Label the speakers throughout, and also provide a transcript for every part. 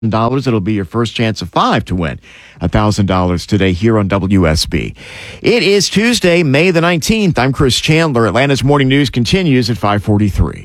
Speaker 1: It'll be your first chance of 5 to win $1,000 today here on WSB. It is Tuesday, May the 19th. I'm Chris Chandler. Atlanta's Morning News continues at 5:43.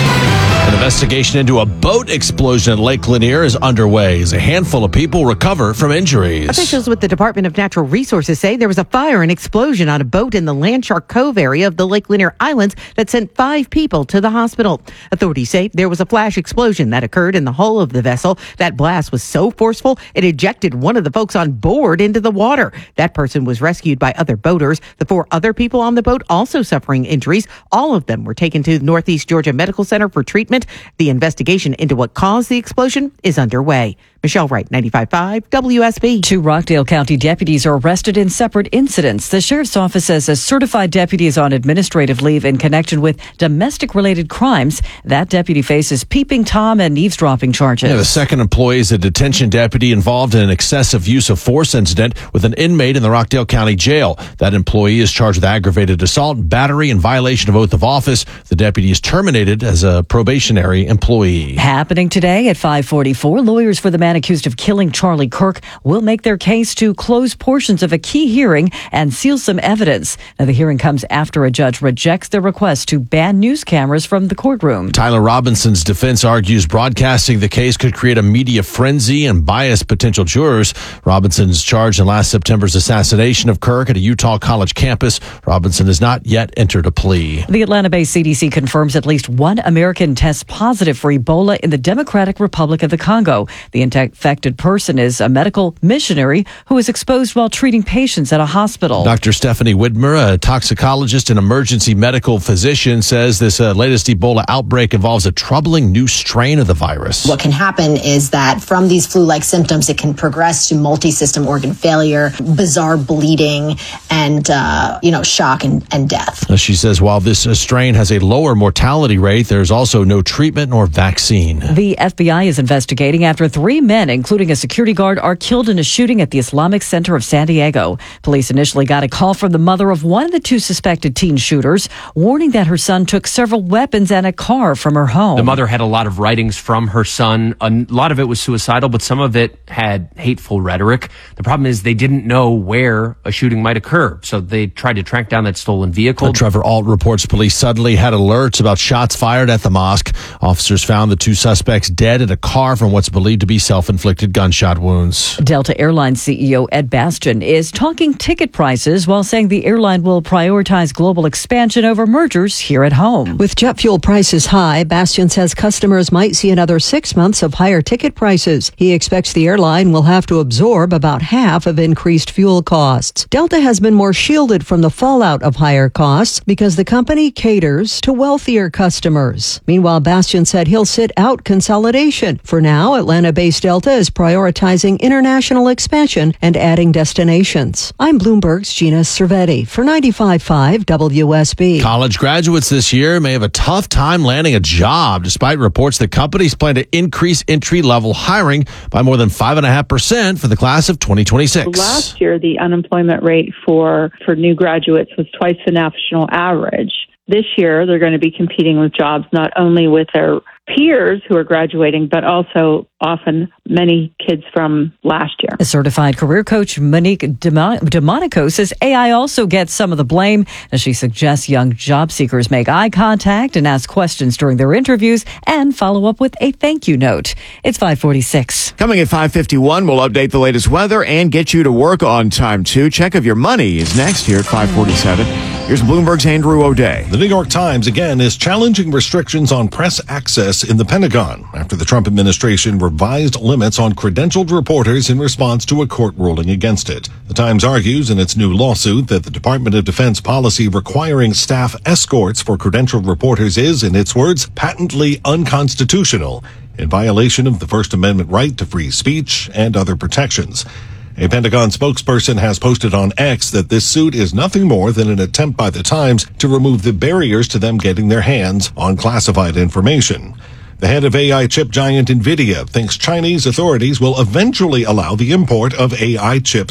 Speaker 2: An investigation into a boat explosion at Lake Lanier is underway as a handful of people recover from injuries.
Speaker 3: Officials with the Department of Natural Resources say there was a fire and explosion on a boat in the Landshark Cove area of the Lake Lanier Islands that sent 5 people to the hospital. Authorities say there was a flash explosion that occurred in the hull of the vessel. That blast was so forceful, it ejected one of the folks on board into the water. That person was rescued by other boaters. The 4 other people on the boat also suffering injuries. All of them were taken to Northeast Georgia Medical Center for treatment. The investigation into what caused the explosion is underway. Michelle Wright, 95.5 WSB.
Speaker 4: 2 Rockdale County deputies are arrested in separate incidents. The sheriff's office says a certified deputy is on administrative leave in connection with domestic-related crimes. That deputy faces peeping Tom and eavesdropping charges.
Speaker 2: The second employee is a detention deputy involved in an excessive use of force incident with an inmate in the Rockdale County Jail. That employee is charged with aggravated assault, battery, and violation of oath of office. The deputy is terminated as a probationary employee.
Speaker 4: Happening today at 5:44, lawyers for the man accused of killing Charlie Kirk will make their case to close portions of a key hearing and seal some evidence. Now, the hearing comes after a judge rejects their request to ban news cameras from the courtroom.
Speaker 2: Tyler Robinson's defense argues broadcasting the case could create a media frenzy and bias potential jurors. Robinson's charged in last September's assassination of Kirk at a Utah college campus. Robinson has not yet entered a plea.
Speaker 4: The Atlanta-based CDC confirms at least 1 American tests positive for Ebola in the Democratic Republic of the Congo. The infected person is a medical missionary who was exposed while treating patients at a hospital.
Speaker 2: Dr. Stephanie Widmer, a toxicologist and emergency medical physician, says this latest Ebola outbreak involves a troubling new strain of the virus.
Speaker 5: What can happen is that from these flu-like symptoms, it can progress to multi-system organ failure, bizarre bleeding, and shock and death.
Speaker 2: She says while this strain has a lower mortality rate, there's also no treatment nor vaccine.
Speaker 4: The FBI is investigating after 3 men, including a security guard, are killed in a shooting at the Islamic Center of San Diego. Police initially got a call from the mother of one of the 2 suspected teen shooters, warning that her son took several weapons and a car from her home.
Speaker 6: The mother had a lot of writings from her son. A lot of it was suicidal, but some of it had hateful rhetoric. The problem is they didn't know where a shooting might occur, so they tried to track down that stolen vehicle.
Speaker 2: Trevor Alt reports police suddenly had alerts about shots fired at the mosque. Officers found the 2 suspects dead in a car from what's believed to be self-inflicted gunshot wounds.
Speaker 4: Delta Airlines CEO Ed Bastian is talking ticket prices while saying the airline will prioritize global expansion over mergers here at home.
Speaker 7: With jet fuel prices high, Bastian says customers might see another 6 months of higher ticket prices. He expects the airline will have to absorb about half of increased fuel costs. Delta has been more shielded from the fallout of higher costs because the company caters to wealthier customers. Meanwhile, Bastian said he'll sit out consolidation. For now, Atlanta-based Delta is prioritizing international expansion and adding destinations. I'm Bloomberg's Gina Cervetti for 95.5 WSB.
Speaker 2: College graduates this year may have a tough time landing a job, despite reports that companies plan to increase entry-level hiring by more than 5.5% for the class of 2026.
Speaker 8: Last year, the unemployment rate for new graduates was twice the national average. This year, they're going to be competing with jobs not only with their peers who are graduating, but also often many kids from last year.
Speaker 4: A certified career coach, Monique DeMonico, says AI also gets some of the blame, as she suggests young job seekers make eye contact and ask questions during their interviews and follow up with a thank you note. It's 5:46.
Speaker 1: Coming at 5:51, we'll update the latest weather and get you to work on time, too. Check of your money is next here at 5:47. Here's Bloomberg's Andrew O'Day.
Speaker 9: The New York Times, again, is challenging restrictions on press access in the Pentagon after the Trump administration revised limits on credentialed reporters in response to a court ruling against it. The Times argues in its new lawsuit that the Department of Defense policy requiring staff escorts for credentialed reporters is, in its words, patently unconstitutional, in violation of the First Amendment right to free speech and other protections. A Pentagon spokesperson has posted on X that this suit is nothing more than an attempt by the Times to remove the barriers to them getting their hands on classified information. The head of AI chip giant NVIDIA thinks Chinese authorities will eventually allow the import of AI chips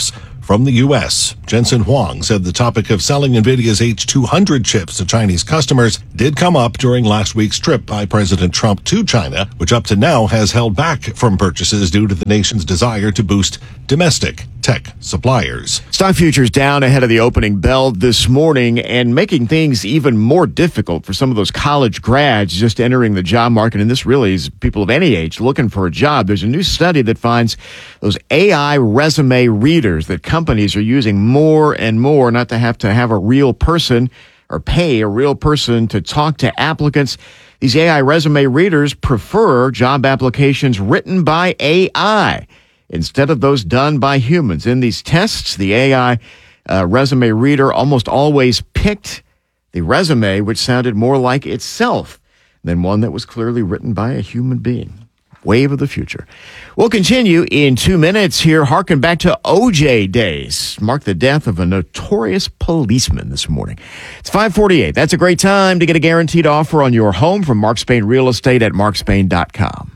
Speaker 9: from the U.S. Jensen Huang said the topic of selling NVIDIA's H200 chips to Chinese customers did come up during last week's trip by President Trump to China, which up to now has held back from purchases due to the nation's desire to boost domestic tech suppliers.
Speaker 1: Stock futures down ahead of the opening bell this morning and making things even more difficult for some of those college grads just entering the job market. And this really is people of any age looking for a job. There's a new study that finds those AI resume readers that companies are using more and more, not to have a real person or pay a real person to talk to applicants. These AI resume readers prefer job applications written by AI instead of those done by humans. In these tests, the AI resume reader almost always picked the resume which sounded more like itself than one that was clearly written by a human being. Wave of the future. We'll continue in 2 minutes here. Harken back to OJ days. Mark the death of a notorious policeman this morning. It's 5:48. That's a great time to get a guaranteed offer on your home from Mark Spain Real Estate at markspain.com.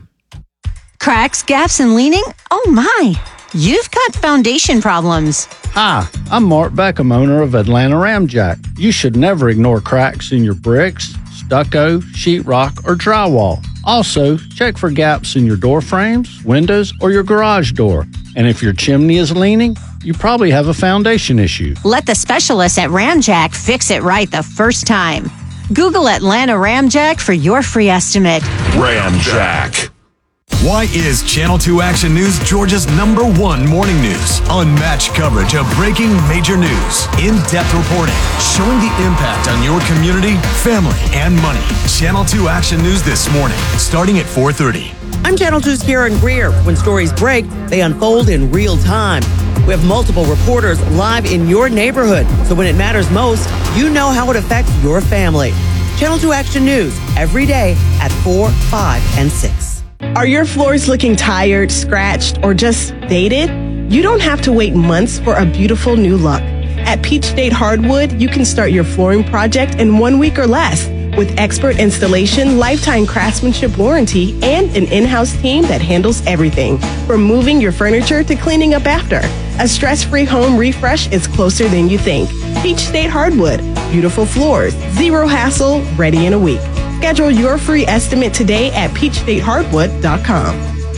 Speaker 10: Cracks, gaps, and leaning? Oh my! You've got foundation problems.
Speaker 11: Hi, I'm Mark Beckham, owner of Atlanta Ramjack. You should never ignore cracks in your bricks, stucco, sheetrock, or drywall. Also, check for gaps in your door frames, windows, or your garage door. And if your chimney is leaning, you probably have a foundation issue.
Speaker 10: Let the specialists at Ramjack fix it right the first time. Google Atlanta Ramjack for your free estimate.
Speaker 12: Ramjack. Why is Channel 2 Action News Georgia's #1 morning news? Unmatched coverage of breaking major news. In-depth reporting showing the impact on your community, family, and money. Channel 2 Action News this morning, starting at 4:30.
Speaker 13: I'm Channel 2's Karen Greer. When stories break, they unfold in real time. We have multiple reporters live in your neighborhood, so when it matters most, you know how it affects your family. Channel 2 Action News, every day at 4, 5, and 6.
Speaker 14: Are your floors looking tired, scratched, or just dated? You don't have to wait months for a beautiful new look. At Peach State Hardwood, you can start your flooring project in 1 week or less with expert installation, lifetime craftsmanship warranty, and an in-house team that handles everything from moving your furniture to cleaning up after. A stress-free home refresh is closer than you think. Peach State Hardwood, beautiful floors, zero hassle, ready in a week. Schedule your free estimate today at peachstatehardwood.com.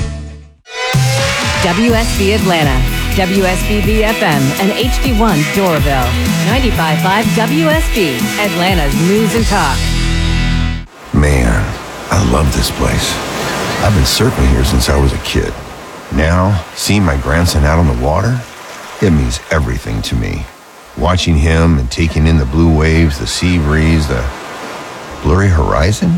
Speaker 4: WSB Atlanta, WSB BFM, and HD1 Doraville. 95.5 WSB, Atlanta's News and Talk.
Speaker 15: Man, I love this place. I've been surfing here since I was a kid. Now, seeing my grandson out on the water, it means everything to me. Watching him and taking in the blue waves, the sea breeze, the blurry horizon?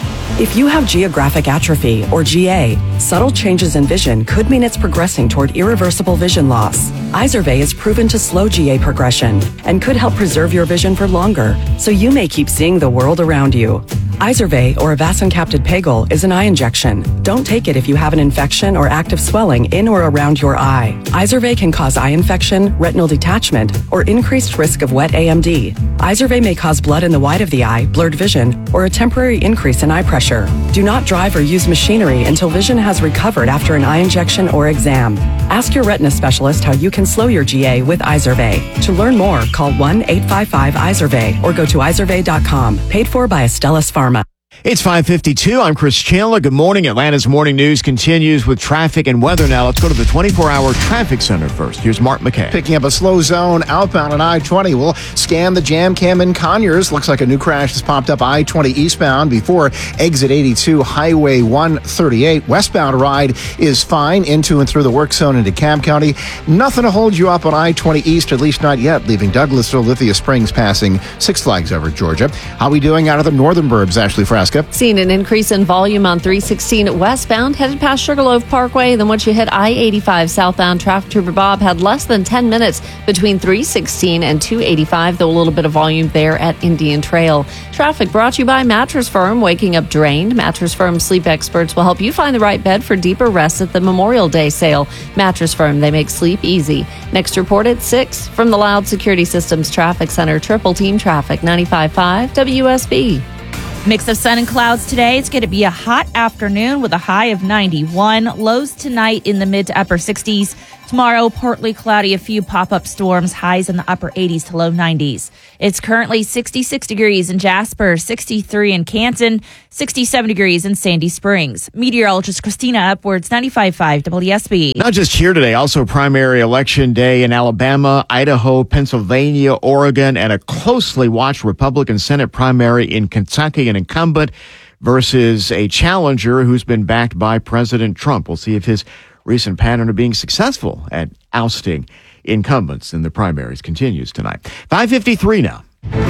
Speaker 16: If you have geographic atrophy, or GA, subtle changes in vision could mean it's progressing toward irreversible vision loss. Izervay is proven to slow GA progression and could help preserve your vision for longer, so you may keep seeing the world around you. Izervay, or avacincaptad pegol, is an eye injection. Don't take it if you have an infection or active swelling in or around your eye. Izervay can cause eye infection, retinal detachment, or increased risk of wet AMD. Izervay may cause blood in the white of the eye, blurred vision, or a temporary increase in eye pressure. Do not drive or use machinery until vision has recovered after an eye injection or exam. Ask your retina specialist how you can slow your GA with Izervay. To learn more, call 1-855-IZERVAY or go to izervay.com. Paid for by Astellas Pharma.
Speaker 1: It's 5:52. I'm Chris Chandler. Good morning. Atlanta's morning news continues with traffic and weather now. Let's go to the 24-hour traffic center first. Here's Mark McKay.
Speaker 17: Picking up a slow zone outbound on I-20. We'll scan the jam cam in Conyers. Looks like a new crash has popped up I-20 eastbound before exit 82, Highway 138. Westbound ride is fine into and through the work zone into Cobb County. Nothing to hold you up on I-20 east, at least not yet, leaving Douglasville, Lithia Springs, passing Six Flags over Georgia. How are we doing out of the northern burbs, Ashley Frasca?
Speaker 18: Seeing an increase in volume on 316 westbound, headed past Sugarloaf Parkway. Then once you hit I-85 southbound, traffic trooper Bob had less than 10 minutes between 316 and 285, though a little bit of volume there at Indian Trail. Traffic brought to you by Mattress Firm. Waking up drained? Mattress Firm sleep experts will help you find the right bed for deeper rest at the Memorial Day sale. Mattress Firm, they make sleep easy. Next report at 6 from the Loud Security Systems Traffic Center. Triple Team Traffic, 95.5 WSB.
Speaker 19: Mix of sun and clouds today. It's going to be a hot afternoon with a high of 91. Lows tonight in the mid to upper 60s. Tomorrow, partly cloudy, a few pop-up storms, highs in the upper 80s to low 90s. It's currently 66 degrees in Jasper, 63 in Canton, 67 degrees in Sandy Springs. Meteorologist Christina Upwards, 95.5 WSB.
Speaker 1: Not just here today, also primary election day in Alabama, Idaho, Pennsylvania, Oregon, and a closely watched Republican Senate primary in Kentucky, an incumbent versus a challenger who's been backed by President Trump. We'll see if his recent pattern of being successful at ousting incumbents in the primaries continues tonight. 5:53 now.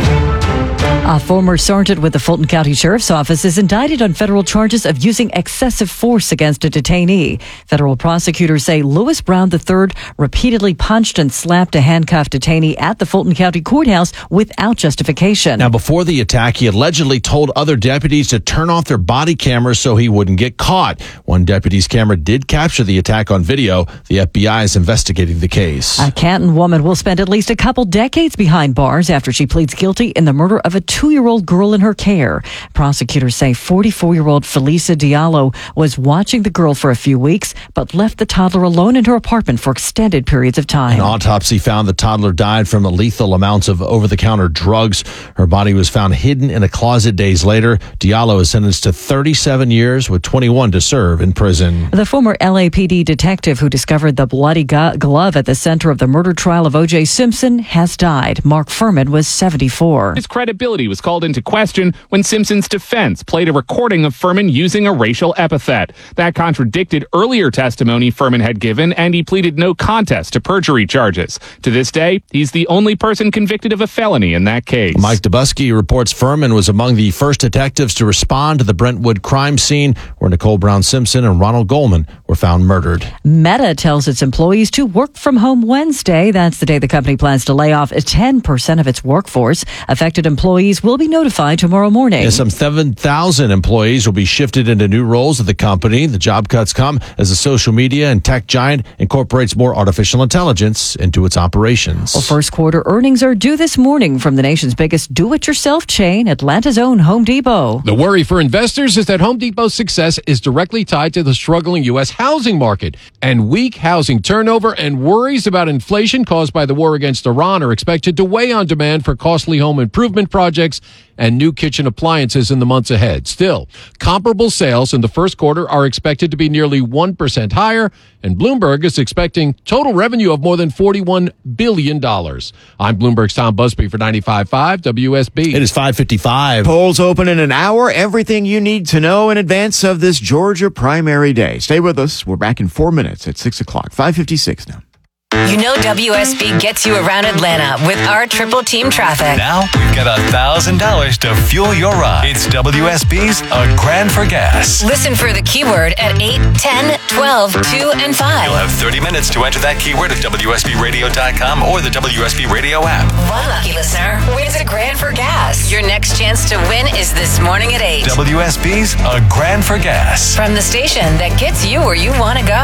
Speaker 4: A former sergeant with the Fulton County Sheriff's Office is indicted on federal charges of using excessive force against a detainee. Federal prosecutors say Lewis Brown III repeatedly punched and slapped a handcuffed detainee at the Fulton County Courthouse without justification.
Speaker 2: Now, before the attack, he allegedly told other deputies to turn off their body cameras so he wouldn't get caught. One deputy's camera did capture the attack on video. The FBI is investigating the case.
Speaker 4: A Canton woman will spend at least a couple decades behind bars after she pleads guilty in the murder of a 2-year-old girl in her care. Prosecutors say 44-year-old Felisa Diallo was watching the girl for a few weeks, but left the toddler alone in her apartment for extended periods of time.
Speaker 2: An autopsy found the toddler died from lethal amounts of over-the-counter drugs. Her body was found hidden in a closet days later. Diallo is sentenced to 37 years with 21 to serve in prison.
Speaker 4: The former LAPD detective who discovered the bloody glove at the center of the murder trial of O.J. Simpson has died. Mark Furman was 74.
Speaker 20: His credibility was called into question when Simpson's defense played a recording of Furman using a racial epithet. That contradicted earlier testimony Furman had given, and he pleaded no contest to perjury charges. To this day, he's the only person convicted of a felony in that case.
Speaker 2: Mike Dubusky reports Furman was among the first detectives to respond to the Brentwood crime scene where Nicole Brown Simpson and Ronald Goldman were found murdered.
Speaker 4: Meta tells its employees to work from home Wednesday. That's the day the company plans to lay off 10% of its workforce. Affected employees will be notified tomorrow morning.
Speaker 2: Some 7,000 employees will be shifted into new roles at the company. The job cuts come as the social media and tech giant incorporates more artificial intelligence into its operations.
Speaker 4: Well, first quarter earnings are due this morning from the nation's biggest do-it-yourself chain, Atlanta's own Home Depot.
Speaker 21: The worry for investors is that Home Depot's success is directly tied to the struggling U.S. housing market, and weak housing turnover and worries about inflation caused by the war against Iran are expected to weigh on demand for costly home improvement projects and new kitchen appliances in the months ahead. Still, comparable sales in the first quarter are expected to be nearly 1% higher, and Bloomberg is expecting total revenue of more than $41 billion. I'm Bloomberg's Tom Busby for 95.5 WSB.
Speaker 2: It is 5:55.
Speaker 1: Polls open in an hour. Everything you need to know in advance of this Georgia primary day. Stay with us. We're back in 4 minutes at 6 o'clock. 5:56 now.
Speaker 22: You know WSB gets you around Atlanta with our triple team traffic.
Speaker 12: Now we've got $1,000 to fuel your ride. It's WSB's A Grand for Gas.
Speaker 22: Listen for the keyword at 8, 10, 12, 2, and 5.
Speaker 12: You'll have 30 minutes to enter that keyword at WSBRadio.com or the WSB Radio app.
Speaker 22: One lucky listener wins a grand for gas. Your next chance to win is this morning at 8.
Speaker 12: WSB's A Grand for Gas.
Speaker 22: From the station that gets you where you want to go.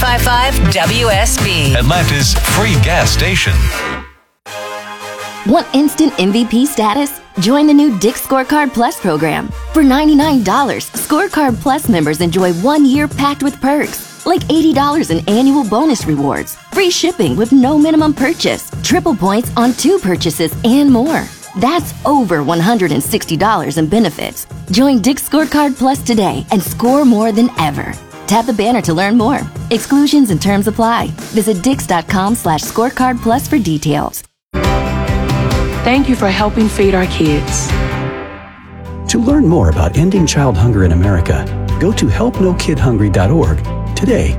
Speaker 22: 95.5 WSB.
Speaker 12: Atlanta's free gas station.
Speaker 23: Want instant MVP status? Join the new Dick's Scorecard Plus program. For $99, Scorecard Plus members enjoy 1 year packed with perks, like $80 in annual bonus rewards, free shipping with no minimum purchase, triple points on 2 purchases, and more. That's over $160 in benefits. Join Dick's Scorecard Plus today and score more than ever. Tap the banner to learn more. Exclusions and terms apply. Visit Dix.com/scorecard plus for details.
Speaker 24: Thank you for helping feed our kids.
Speaker 25: To learn more about ending child hunger in America, go to helpnokidhungry.org today.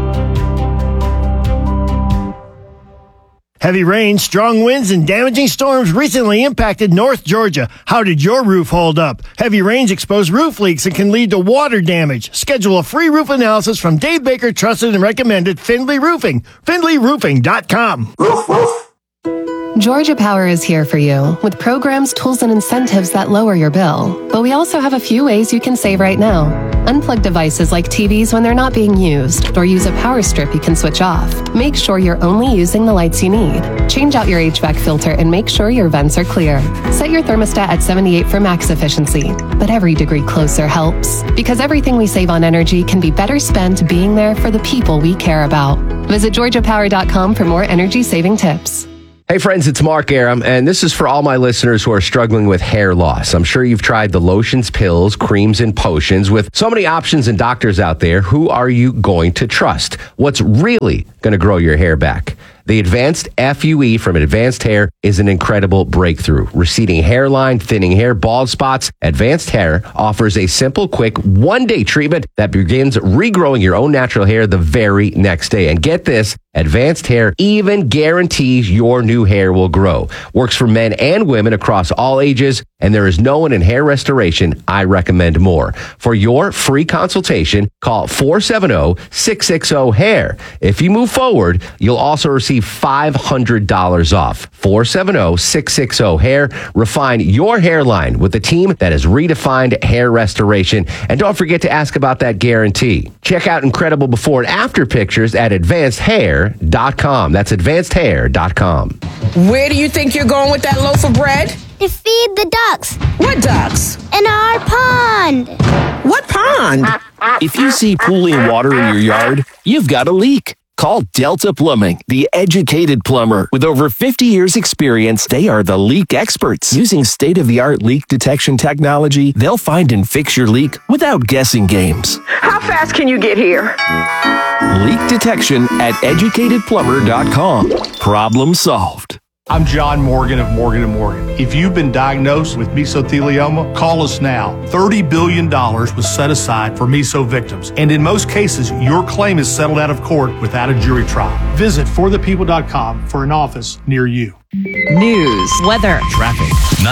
Speaker 26: Heavy rain, strong winds, and damaging storms recently impacted North Georgia. How did your roof hold up? Heavy rains expose roof leaks and can lead to water damage. Schedule a free roof analysis from Dave Baker, trusted and recommended Findlay Roofing. FindlayRoofing.com.
Speaker 27: Georgia Power is here for you with programs, tools, and incentives that lower your bill. But we also have a few ways you can save right now. Unplug devices like TVs when they're not being used, or use a power strip you can switch off. Make sure you're only using the lights you need. Change out your HVAC filter and make sure your vents are clear. Set your thermostat at 78 for max efficiency. But every degree closer helps. Because everything we save on energy can be better spent being there for the people we care about. Visit georgiapower.com for more energy-saving tips.
Speaker 3: Hey friends, it's Mark Aram, and this is for all my listeners who are struggling with hair loss. I'm sure you've tried the lotions, pills, creams, and potions. With so many options and doctors out there, who are you going to trust? What's really going to grow your hair back? The Advanced FUE from Advanced Hair is an incredible breakthrough. Receding hairline, thinning hair, bald spots. Advanced Hair offers a simple, quick, one-day treatment that begins regrowing your own natural hair the very next day. And get this, Advanced Hair even guarantees your new hair will grow. Works for men and women across all ages, and there is no one in hair restoration I recommend more. For your free consultation, call 470-660-HAIR. If you move forward, you'll also receive $500 off. 470-660-HAIR. Refine your hairline with a team that has redefined hair restoration. And don't forget to ask about that guarantee. Check out incredible before and after pictures at advancedhair.com. That's advancedhair.com.
Speaker 5: Where do you think you're going with that loaf of bread?
Speaker 6: To feed the ducks.
Speaker 5: What ducks?
Speaker 6: In our pond.
Speaker 5: What pond?
Speaker 7: If you see pooling water in your yard, you've got a leak. Call Delta Plumbing, the educated plumber. With over 50 years experience, they are the leak experts. Using state-of-the-art leak detection technology, they'll find and fix your leak without guessing games.
Speaker 5: How fast can you get here?
Speaker 7: Leak detection at educatedplumber.com. Problem solved.
Speaker 8: I'm John Morgan of Morgan & Morgan. If you've been diagnosed with mesothelioma, call us now. $30 billion was set aside for meso victims. And in most cases, your claim is settled out of court without a jury trial. Visit forthepeople.com for an office near you.
Speaker 4: News, weather,
Speaker 2: traffic.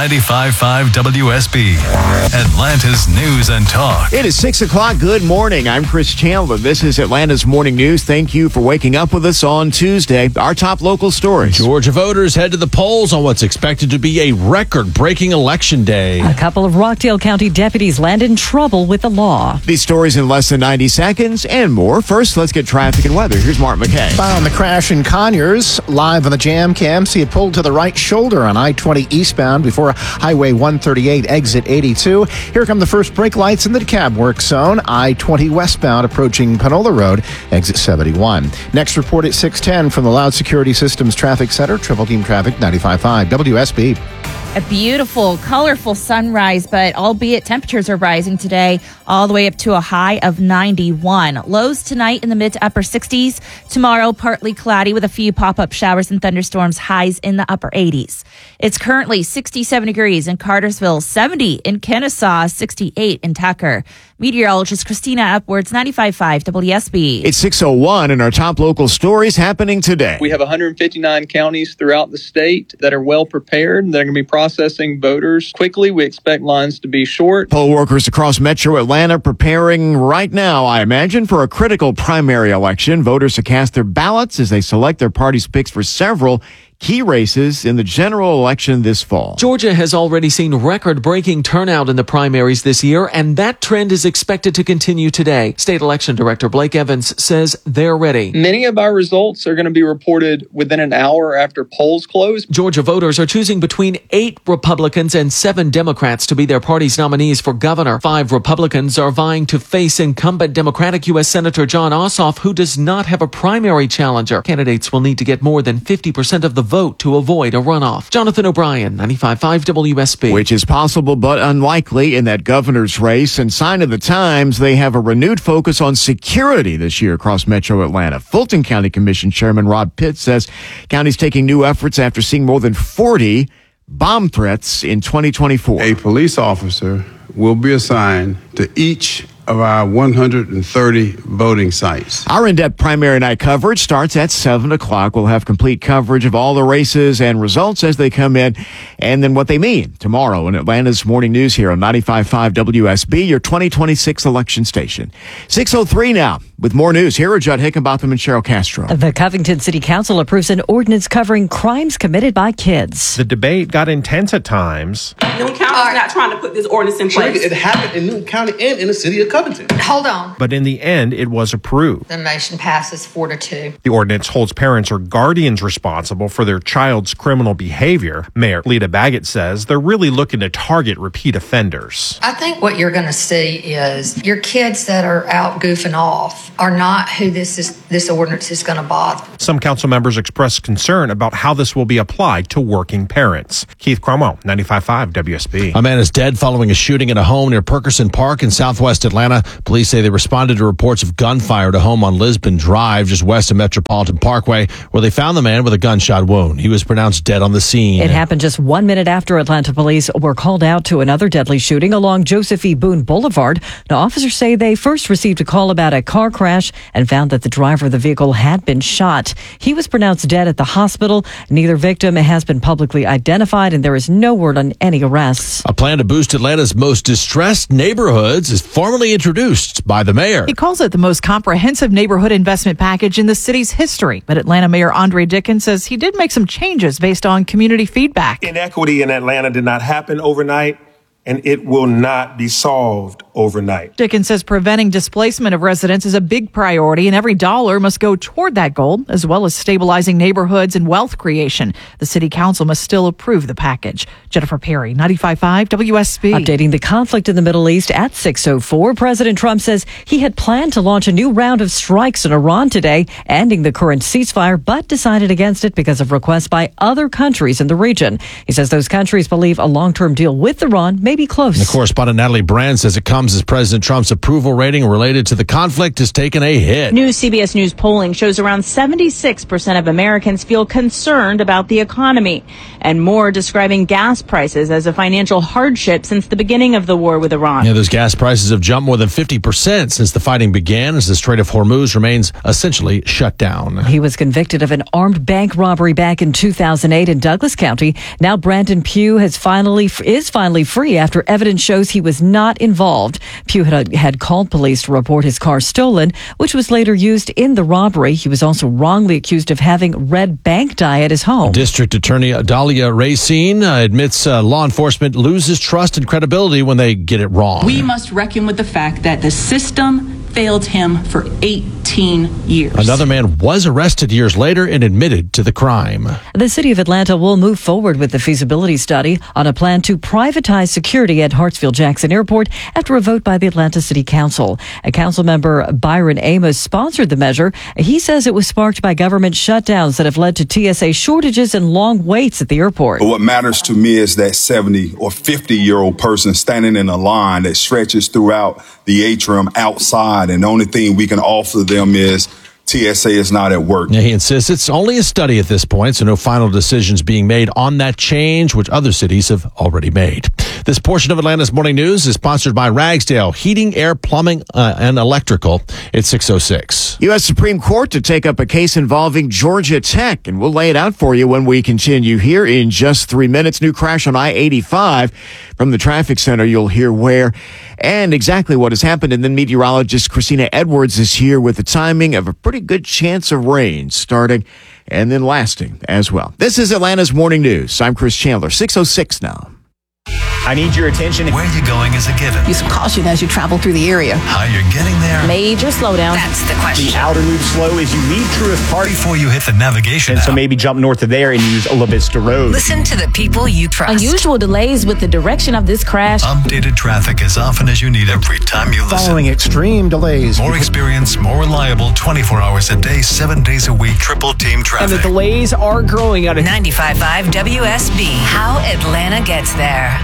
Speaker 12: 95.5 WSB, Atlanta's News and Talk.
Speaker 1: It is 6 o'clock. Good morning. I'm Chris Chandler. This is Atlanta's Morning News. Thank you for waking up with us on Tuesday. Our top local stories.
Speaker 2: Georgia voters head to the polls on what's expected to be a record-breaking election day.
Speaker 4: A couple of Rockdale County deputies land in trouble with the law.
Speaker 1: These stories in less than 90 seconds and more. First, let's get traffic and weather. Here's Mark McKay.
Speaker 17: Found the crash in Conyers. Live on the jam cam. See it pulled to the right shoulder on I-20 eastbound before Highway 138, exit 82. Here come the first brake lights in the DeKalb work zone. I-20 westbound approaching Panola Road, exit 71. Next report at 6:10 from the Loud Security Systems Traffic Center, Triple Team Traffic 95.5 WSB.
Speaker 19: A beautiful, colorful sunrise, but albeit temperatures are rising today all the way up to a high of 91. Lows tonight in the mid to upper 60s. Tomorrow, partly cloudy with a few pop-up showers and thunderstorms, highs in the upper 80s. It's currently 67 degrees in Cartersville, 70 in Kennesaw, 68 in Tucker. Meteorologist Christina Upwards, 95.5 WSB.
Speaker 1: It's 6:01 and our top local stories happening today.
Speaker 9: We have 159 counties throughout the state that are well prepared. They're going to be processing voters quickly. We expect lines to be short.
Speaker 1: Poll workers across Metro Atlanta preparing right now, I imagine, for a critical primary election. Voters to cast their ballots as they select their party's picks for several key races in the general election this fall.
Speaker 11: Georgia has already seen record-breaking turnout in the primaries this year, and that trend is expected to continue today. State Election Director Blake Evans says they're ready.
Speaker 9: Many of our results are going to be reported within an hour after polls close.
Speaker 11: Georgia voters are choosing between 8 Republicans and 7 Democrats to be their party's nominees for governor. 5 Republicans are vying to face incumbent Democratic U.S. Senator Jon Ossoff, who does not have a primary challenger. Candidates will need to get more than 50% of the vote to avoid a runoff. Jonathan O'Brien, 95.5 WSB.
Speaker 1: Which is possible but unlikely in that governor's race. And sign of the times, they have a renewed focus on security this year across Metro Atlanta. Fulton County Commission Chairman Rob Pitt says county's taking new efforts after seeing more than 40 bomb threats in 2024.
Speaker 28: A police officer will be assigned to each of our 130 voting sites.
Speaker 1: Our in-depth primary night coverage starts at 7 o'clock. We'll have complete coverage of all the races and results as they come in, and then what they mean tomorrow in Atlanta's Morning News here on 95.5 WSB, your 2026 election station. 6:03 now. With more news, here are Judd Hickenbotham and Cheryl Castro.
Speaker 4: The Covington City Council approves an ordinance covering crimes committed by kids.
Speaker 29: The debate got intense at times.
Speaker 30: Newton County is not trying to put this ordinance in place.
Speaker 31: It happened in Newton County and in the city of Covington.
Speaker 10: Covington.
Speaker 13: Hold on.
Speaker 14: But in the end, it was approved.
Speaker 13: The motion passes 4-2.
Speaker 14: The ordinance holds parents or guardians responsible for their child's criminal behavior. Mayor Lita Baggett says they're really looking to target repeat offenders.
Speaker 13: I think what you're going to see is your kids that are out goofing off are not who this ordinance is going to bother.
Speaker 14: Some council members expressed concern about how this will be applied to working parents. Keith Cromwell, 95.5 WSB.
Speaker 2: A man is dead following a shooting at a home near Perkerson Park in southwest Atlanta. Police say they responded to reports of gunfire at a home on Lisbon Drive, just west of Metropolitan Parkway, where they found the man with a gunshot wound. He was pronounced dead on the scene.
Speaker 4: It happened just 1 minute after Atlanta police were called out to another deadly shooting along Joseph E. Boone Boulevard. Now, officers say they first received a call about a car crash and found that the driver of the vehicle had been shot. He was pronounced dead at the hospital. Neither victim has been publicly identified, and there is no word on any arrests.
Speaker 2: A plan to boost Atlanta's most distressed neighborhoods is formally introduced by the mayor.
Speaker 15: He calls it the most comprehensive neighborhood investment package in the city's history. But Atlanta Mayor Andre Dickens says he did make some changes based on community feedback.
Speaker 16: Inequity in Atlanta did not happen overnight, and it will not be solved overnight.
Speaker 15: Dickens says preventing displacement of residents is a big priority, and every dollar must go toward that goal, as well as stabilizing neighborhoods and wealth creation. The city council must still approve the package. Jennifer Perry, 95.5 WSB.
Speaker 4: Updating the conflict in the Middle East at 6:04. President Trump says he had planned to launch a new round of strikes in Iran today, ending the current ceasefire, but decided against it because of requests by other countries in the region. He says those countries believe a long-term deal with Iran may be close.
Speaker 2: The correspondent Natalie Brand says it comes as President Trump's approval rating related to the conflict has taken a hit.
Speaker 18: New CBS News polling shows around 76% of Americans feel concerned about the economy, and more describing gas prices as a financial hardship since the beginning of the war with Iran.
Speaker 2: Yeah, those gas prices have jumped more than 50% since the fighting began, as the Strait of Hormuz remains essentially shut down.
Speaker 4: He was convicted of an armed bank robbery back in 2008 in Douglas County. Now Brandon Pugh is finally free after evidence shows he was not involved. Pugh had called police to report his car stolen, which was later used in the robbery. He was also wrongly accused of having red bank dye at his home.
Speaker 2: District Attorney Dahlia Racine admits law enforcement loses trust and credibility when they get it wrong.
Speaker 20: We must reckon with the fact that the system failed him for 18 years.
Speaker 2: Another man was arrested years later and admitted to the crime.
Speaker 4: The city of Atlanta will move forward with the feasibility study on a plan to privatize security at Hartsfield-Jackson Airport after a vote by the Atlanta City Council. A council member, Byron Amos, sponsored the measure. He says it was sparked by government shutdowns that have led to TSA shortages and long waits at the airport.
Speaker 21: What matters to me is that 70 or 50-year-old person standing in a line that stretches throughout the atrium outside, and the only thing we can offer them is TSA is not at work.
Speaker 2: Yeah, he insists it's only a study at this point, so no final decisions being made on that change, which other cities have already made. This portion of Atlanta's Morning News is sponsored by Ragsdale Heating, Air, Plumbing, and Electrical. It's 6:06.
Speaker 1: U.S. Supreme Court to take up a case involving Georgia Tech, and we'll lay it out for you when we continue here in just 3 minutes. New crash on I-85. From the traffic center, you'll hear where and exactly what has happened. And then meteorologist Christina Edwards is here with the timing of a pretty good chance of rain starting and then lasting as well. This is Atlanta's Morning News. I'm Chris Chandler, 6:06 now.
Speaker 29: I need your attention.
Speaker 12: Where you're going is a given.
Speaker 30: Use caution as you travel through the area.
Speaker 12: How you're getting there.
Speaker 30: Major slowdown.
Speaker 22: That's the question.
Speaker 29: The outer loop slow as you leave Truist Park.
Speaker 12: Before you hit the navigation
Speaker 29: And
Speaker 12: app.
Speaker 29: so maybe jump north of there and use Ola Vista Road.
Speaker 22: Listen to the people you trust.
Speaker 30: Unusual delays with the direction of this crash.
Speaker 12: Updated traffic as often as you need every time you listen.
Speaker 17: Following extreme delays.
Speaker 12: More experience, more reliable, 24 hours a day, 7 days a week, triple team traffic.
Speaker 29: And the delays are growing out of
Speaker 22: 95.5 WSB. How Atlanta gets there.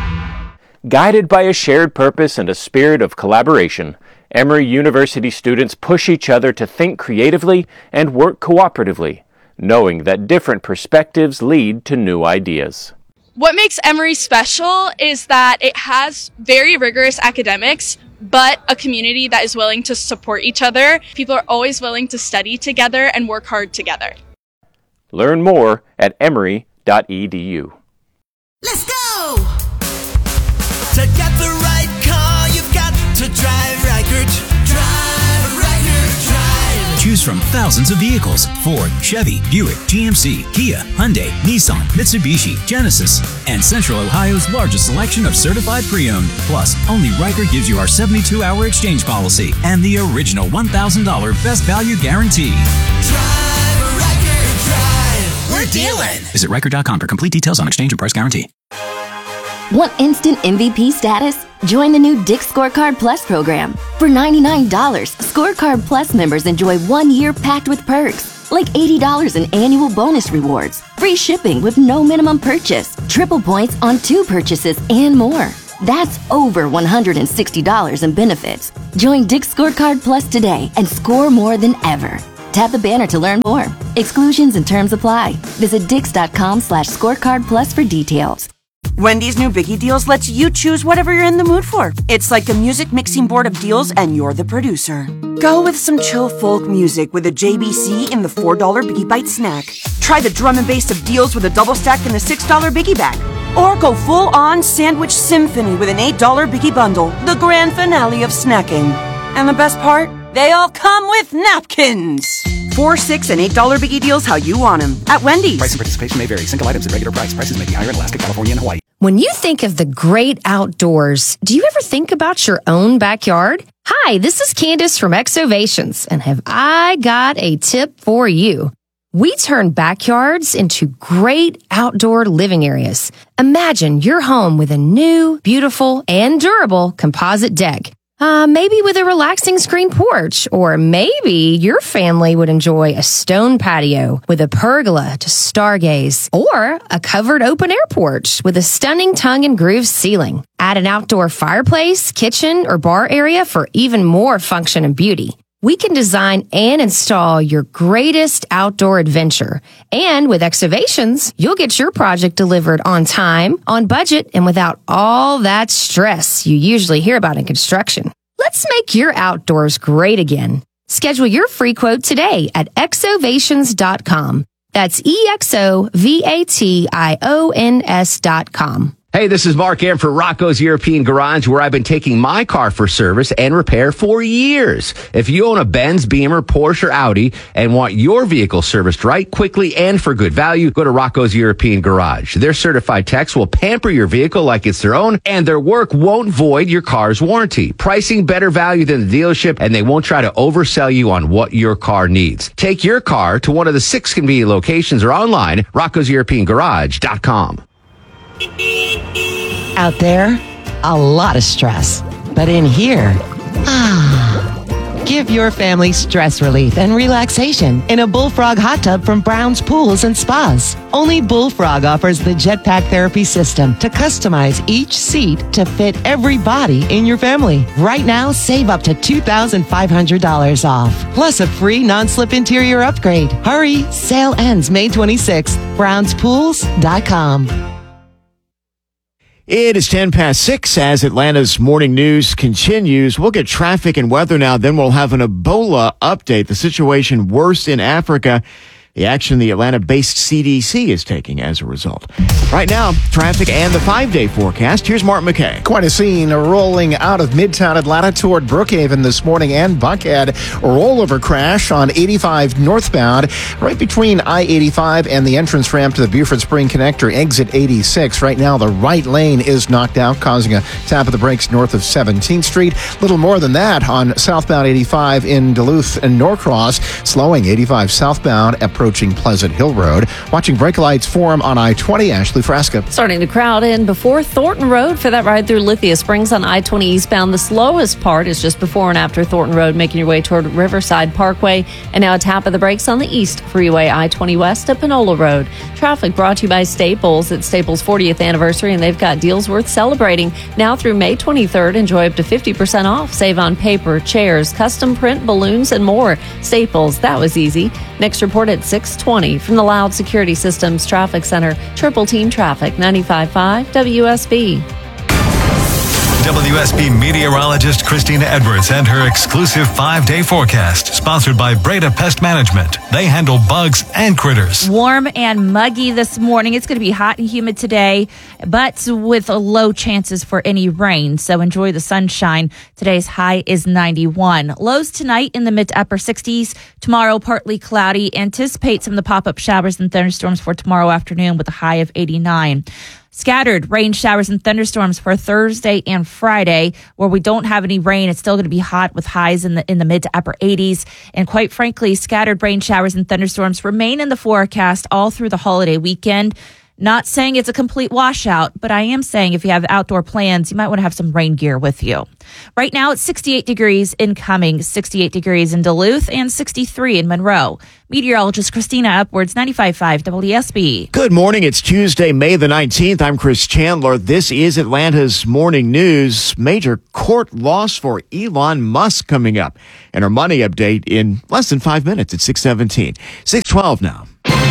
Speaker 31: Guided by a shared purpose and a spirit of collaboration, Emory University students push each other to think creatively and work cooperatively, knowing that different perspectives lead to new ideas.
Speaker 32: What makes Emory special is that it has very rigorous academics, but a community that is willing to support each other. People are always willing to study together and work hard together.
Speaker 31: Learn more at emory.edu.
Speaker 33: Let's go! To get the right car, you've got to drive Reichert. Drive Reichert, drive.
Speaker 34: Choose
Speaker 3: choose from thousands of vehicles: Ford, Chevy, Buick, GMC, Kia, Hyundai, Nissan, Mitsubishi, Genesis, and Central Ohio's largest selection of certified pre-owned. Plus, only Riker gives you our 72-hour exchange policy and the original $1,000 best value guarantee.
Speaker 33: We're dealing.
Speaker 3: Visit Riker.com for complete details on exchange and price guarantee.
Speaker 5: Want instant MVP status? Join the new Dick's Scorecard Plus program. For $99, Scorecard Plus members enjoy 1 year packed with perks, like $80 in annual bonus rewards, free shipping with no minimum purchase, triple points on 2 purchases, and more. That's over $160 in benefits. Join Dick's Scorecard Plus today and score more than ever. Tap the banner to learn more. Exclusions and terms apply. Visit Dix.com/scorecard plus for details.
Speaker 6: Wendy's new Biggie Deals lets you choose whatever you're in the mood for. It's like a music mixing board of deals and you're the producer. Go with some chill folk music with a JBC in the $4 Biggie Bite snack. Try the drum and bass of deals with a double stack in the $6 Biggie Bag. Or go full-on sandwich symphony with an $8 Biggie Bundle, the grand finale of snacking. And the best part? They all come with napkins. $4, $6, and $8 Biggie Deals how you want them at Wendy's.
Speaker 7: Price and participation may vary. Single items at regular price. Prices may be higher in Alaska, California, and Hawaii.
Speaker 8: When you think of the great outdoors, do you ever think about your own backyard? Hi, this is Candace from Exovations, and have I got a tip for you. We turn backyards into great outdoor living areas. Imagine your home with a new, beautiful, and durable composite deck. Maybe with a relaxing screen porch, or maybe your family would enjoy a stone patio with a pergola to stargaze, or a covered open air porch with a stunning tongue and groove ceiling. Add an outdoor fireplace, kitchen, or bar area for even more function and beauty. We can design and install your greatest outdoor adventure. And with Exovations, you'll get your project delivered on time, on budget, and without all that stress you usually hear about in construction. Let's make your outdoors great again. Schedule your free quote today at exovations.com. That's EXOVATIONS.com.
Speaker 9: Hey, this is Mark Aaron for Rocco's European Garage, where I've been taking my car for service and repair for years. If you own a Benz, Beamer, Porsche, or Audi and want your vehicle serviced right, quickly, and for good value, go to Rocco's European Garage. Their certified techs will pamper your vehicle like it's their own, and their work won't void your car's warranty. Pricing better value than the dealership, and they won't try to oversell you on what your car needs. Take your car to one of the 6 convenient locations or online, roccoseuropeangarage.com.
Speaker 10: Out there, a lot of stress. But in here, give your family stress relief and relaxation in a Bullfrog hot tub from Brown's Pools and Spas. Only Bullfrog offers the Jetpack Therapy System to customize each seat to fit every body in your family. Right now, save up to $2,500 off, plus a free non-slip interior upgrade. Hurry, sale ends May 26th. BrownsPools.com.
Speaker 1: It is 10 past 6 as Atlanta's morning news continues. We'll get traffic and weather now. Then we'll have an Ebola update. The situation worse in Africa. The action the Atlanta-based CDC is taking as a result. Right now, traffic and the 5-day forecast. Here's Mark McKay.
Speaker 17: Quite a scene rolling out of Midtown Atlanta toward Brookhaven this morning and Buckhead. A rollover crash on 85 northbound, right between I-85 and the entrance ramp to the Buford Spring Connector, exit 86. Right now, the right lane is knocked out, causing a tap of the brakes north of 17th Street. Little more than that on southbound 85 in Duluth and Norcross, slowing 85 southbound approaching Pleasant Hill Road. Watching brake lights form on I-20, Ashley Frasca.
Speaker 19: Starting to crowd in before Thornton Road for that ride through Lithia Springs on I-20 eastbound. The slowest part is just before and after Thornton Road, making your way toward Riverside Parkway. And now a tap of the brakes on the East Freeway, I-20 west to Panola Road. Traffic brought to you by Staples. It's Staples' 40th anniversary, and they've got deals worth celebrating. Now through May 23rd, enjoy up to 50% off. Save on paper, chairs, custom print, balloons, and more. Staples, that was easy. Next report at 6:20 from the Loud Security Systems Traffic Center. Triple Team Traffic, 95.5 WSB.
Speaker 12: WSB meteorologist Christina Edwards and her exclusive 5-day forecast, sponsored by Breda Pest Management. They handle bugs and critters.
Speaker 11: Warm and muggy this morning. It's going to be hot and humid today, but with low chances for any rain. So enjoy the sunshine. Today's high is 91. Lows tonight in the mid to upper 60s. Tomorrow, partly cloudy. Anticipate some of the pop-up showers and thunderstorms for tomorrow afternoon with a high of 89. Scattered rain showers and thunderstorms for Thursday and Friday, where we don't have any rain. It's still going to be hot with highs in the mid to upper 80s. And quite frankly, scattered rain showers and thunderstorms remain in the forecast all through the holiday weekend. Not saying it's a complete washout, but I am saying if you have outdoor plans, you might want to have some rain gear with you. Right now, it's 68 degrees in Cumming, 68 degrees in Duluth, and 63 in Monroe. Meteorologist Christina Upwards, 95.5 WSB.
Speaker 1: Good morning. It's Tuesday, May the 19th. I'm Chris Chandler. This is Atlanta's Morning News. Major court loss for Elon Musk coming up. And our money update in less than 5 minutes at 6:17. 6:12 now.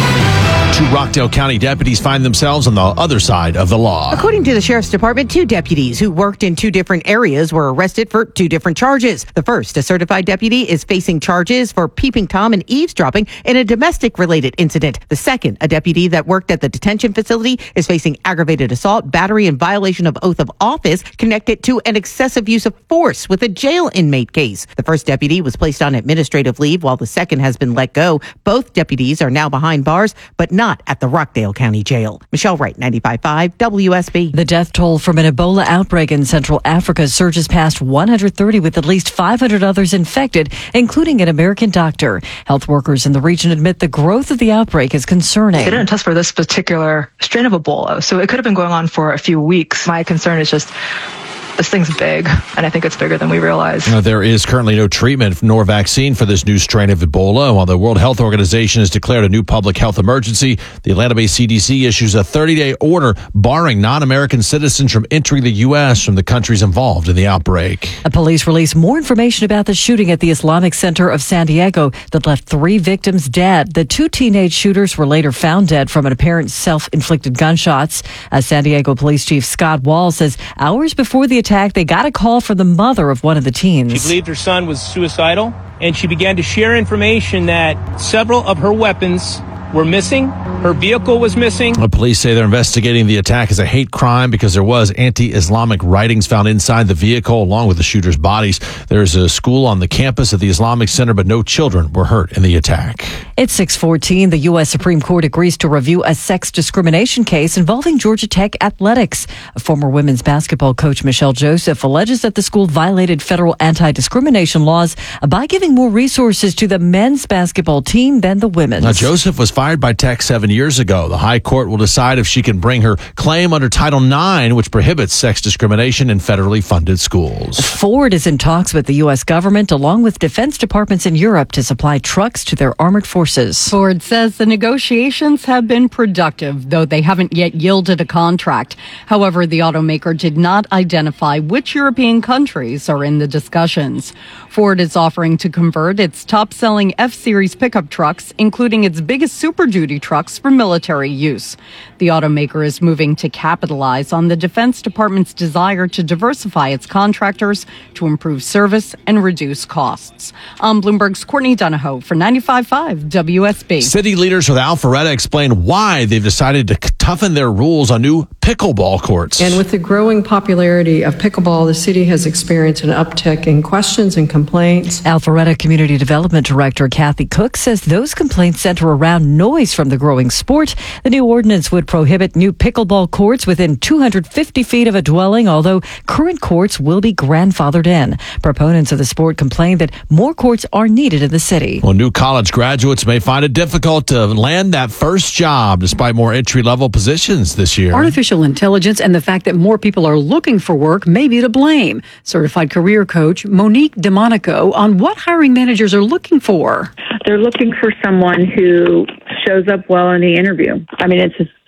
Speaker 2: Two Rockdale County deputies find themselves on the other side of the law.
Speaker 13: According to the Sheriff's Department, 2 deputies who worked in 2 different areas were arrested for 2 different charges. The first, a certified deputy, is facing charges for peeping Tom and eavesdropping in a domestic-related incident. The second, a deputy that worked at the detention facility, is facing aggravated assault, battery, and violation of oath of office connected to an excessive use of force with a jail inmate case. The first deputy was placed on administrative leave while the second has been let go. Both deputies are now behind bars, but not at the Rockdale County Jail. Michelle Wright, 95.5 WSB.
Speaker 4: The death toll from an Ebola outbreak in Central Africa surges past 130 with at least 500 others infected, including an American doctor. Health workers in the region admit the growth of the outbreak is concerning.
Speaker 14: They didn't test for this particular strain of Ebola, so it could have been going on for a few weeks. My concern is just this thing's big, and I think it's bigger than we realize.
Speaker 2: There is currently no treatment nor vaccine for this new strain of Ebola. While the World Health Organization has declared a new public health emergency, the Atlanta-based CDC issues a 30-day order barring non-American citizens from entering the U.S. from the countries involved in the outbreak.
Speaker 4: Police released more information about the shooting at the Islamic Center of San Diego that left 3 victims dead. The 2 teenage shooters were later found dead from an apparent self-inflicted gunshots. San Diego Police Chief Scott Wall says hours before the attack, they got a call from the mother of one of the teens.
Speaker 15: She believed her son was suicidal, and she began to share information that several of her weapons were missing. Her vehicle was missing.
Speaker 2: Police say they're investigating the attack as a hate crime because there was anti-Islamic writings found inside the vehicle along with the shooter's bodies. There's a school on the campus of the Islamic Center, but no children were hurt in the attack.
Speaker 4: It's 6:14. The U.S. Supreme Court agrees to review a sex discrimination case involving Georgia Tech athletics. Former women's basketball coach Michelle Joseph alleges that the school violated federal anti-discrimination laws by giving more resources to the men's basketball team than the women's.
Speaker 2: Now, Joseph was fired by Tech 7 years ago. The High Court will decide if she can bring her claim under Title IX, which prohibits sex discrimination in federally funded schools.
Speaker 4: Ford is in talks with the U.S. government along with defense departments in Europe to supply trucks to their armored forces.
Speaker 16: Ford says the negotiations have been productive, though they haven't yet yielded a contract. However, the automaker did not identify which European countries are in the discussions. Ford is offering to convert its top-selling F-Series pickup trucks, including its biggest Super Duty trucks, for military use. The automaker is moving to capitalize on the Defense Department's desire to diversify its contractors to improve service and reduce costs. I'm Bloomberg's Courtney Donahoe for 95.5 WSB.
Speaker 2: City leaders with Alpharetta explain why they've decided to toughen their rules on new pickleball courts.
Speaker 18: And with the growing popularity of pickleball, the city has experienced an uptick in questions and complaints.
Speaker 4: Alpharetta Community Development Director Kathy Cook says those complaints center around noise from the growing sport. The new ordinance would prohibit new pickleball courts within 250 feet of a dwelling, although current courts will be grandfathered in. Proponents of the sport complain that more courts are needed in the city.
Speaker 2: Well, new college graduates may find it difficult to land that first job despite more entry-level positions this year.
Speaker 20: Artificial intelligence and the fact that more people are looking for work may be to blame. Certified career coach Monique DeMonico on what hiring managers are looking for.
Speaker 23: They're looking for someone who shows up well in the interview. I mean, it's as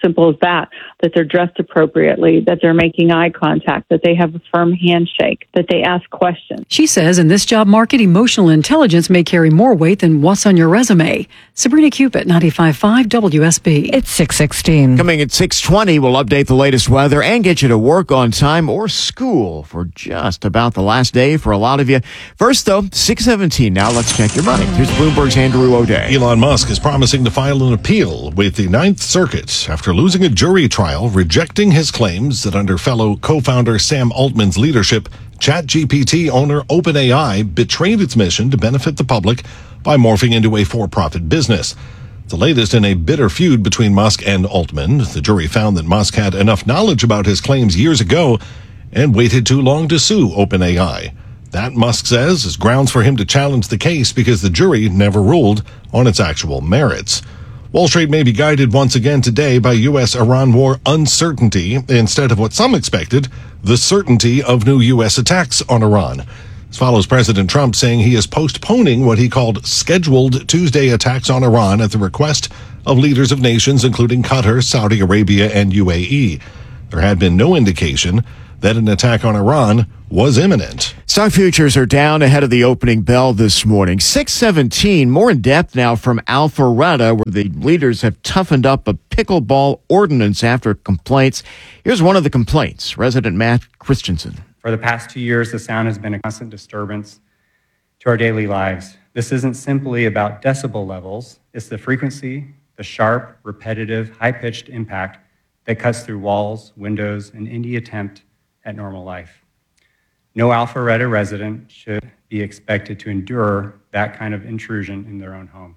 Speaker 21: Simple as that they're dressed appropriately, that they're making eye contact, that they have a firm handshake, that they ask questions.
Speaker 20: She says in this job market, emotional intelligence may carry more weight than what's on your resume. Sabrina Cupid, 95.5 WSB.
Speaker 4: It's 6:16.
Speaker 1: Coming at 6:20, we'll update the latest weather and get you to work on time or school for just about the last day for a lot of you. First, though, 6:17. Now let's check your money. Here's Bloomberg's Andrew O'Day.
Speaker 22: Elon Musk is promising to file an appeal with the Ninth Circuit after losing a jury trial rejecting his claims that under fellow co-founder Sam Altman's leadership, ChatGPT owner OpenAI betrayed its mission to benefit the public by morphing into a for-profit business. The latest in a bitter feud between Musk and Altman. The jury found that Musk had enough knowledge about his claims years ago and waited too long to sue OpenAI. That, Musk says, is grounds for him to challenge the case because the jury never ruled on its actual merits. Wall Street may be guided once again today by U.S.-Iran war uncertainty instead of what some expected, the certainty of new U.S. attacks on Iran. This follows President Trump saying he is postponing what he called scheduled Tuesday attacks on Iran at the request of leaders of nations including Qatar, Saudi Arabia, and UAE. There had been no indication that an attack on Iran was imminent.
Speaker 1: Stock futures are down ahead of the opening bell this morning. 6:17, more in depth now from Alpharetta, where the leaders have toughened up a pickleball ordinance after complaints. Here's one of the complaints. Resident Matt Christensen.
Speaker 23: For the past 2 years, the sound has been a constant disturbance to our daily lives. This isn't simply about decibel levels. It's the frequency, the sharp, repetitive, high-pitched impact that cuts through walls, windows, and any attempt at normal life. No Alpharetta resident should be expected to endure that kind of intrusion in their own home.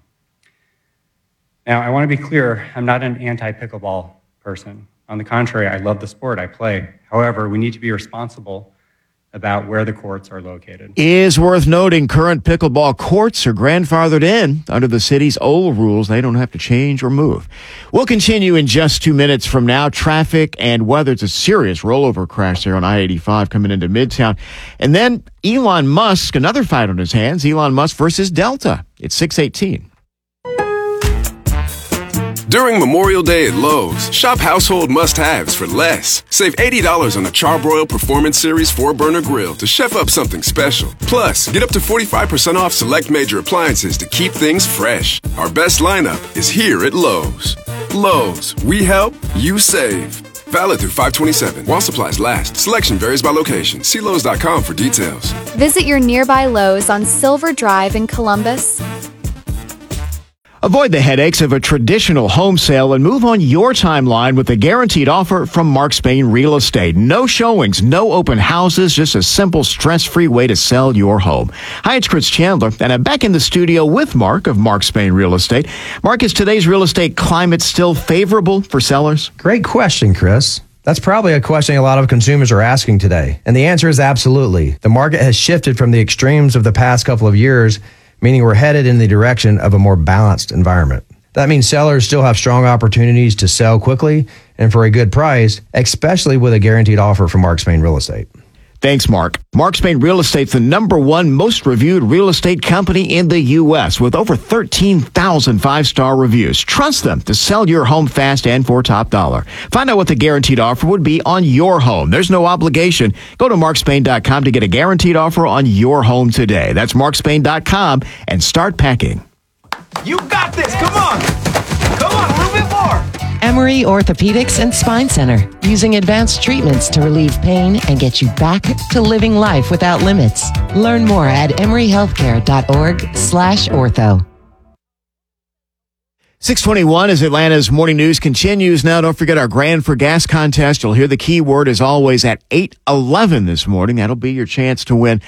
Speaker 23: Now, I want to be clear, I'm not an anti-pickleball person. On the contrary, I love the sport, I play. However, we need to be responsible about where the courts are located.
Speaker 1: Is worth noting current pickleball courts are grandfathered in under the city's old rules. They don't have to change or move. We'll continue in just 2 minutes from now. Traffic and weather. It's a serious rollover crash there on I-85 coming into Midtown. And then Elon Musk, another fight on his hands. Elon Musk versus Delta. It's 6:18.
Speaker 24: During Memorial Day at Lowe's, shop household must-haves for less. Save $80 on a Charbroil Performance Series 4-burner grill to chef up something special. Plus, get up to 45% off select major appliances to keep things fresh. Our best lineup is here at Lowe's. Lowe's, we help, you save. Valid through 5/27 while supplies last. Selection varies by location. See Lowe's.com for details.
Speaker 25: Visit your nearby Lowe's on Silver Drive in Columbus.
Speaker 1: Avoid the headaches of a traditional home sale and move on your timeline with a guaranteed offer from Mark Spain Real Estate. No showings, no open houses, just a simple, stress-free way to sell your home. Hi, it's Chris Chandler, and I'm back in the studio with Mark of Mark Spain Real Estate. Mark, is today's real estate climate still favorable for sellers?
Speaker 26: Great question, Chris. That's probably a question a lot of consumers are asking today. And the answer is absolutely. The market has shifted from the extremes of the past couple of years, meaning we're headed in the direction of a more balanced environment. That means sellers still have strong opportunities to sell quickly and for a good price, especially with a guaranteed offer from Mark Spain Real Estate.
Speaker 1: Thanks, Mark. Mark Spain Real Estate's the #1 most reviewed real estate company in the U.S. with over 13,000 five-star reviews. Trust them to sell your home fast and for top dollar. Find out what the guaranteed offer would be on your home. There's no obligation. Go to markspain.com to get a guaranteed offer on your home today. That's markspain.com and start packing.
Speaker 27: You got this. Come on. Come on, a little bit more.
Speaker 10: Emory Orthopedics and Spine Center, using advanced treatments to relieve pain and get you back to living life without limits. Learn more at emoryhealthcare.org/ortho.
Speaker 1: 6:21 as Atlanta's morning news continues. Now, don't forget our Grand for Gas contest. You'll hear the keyword as always at 8:11 this morning. That'll be your chance to win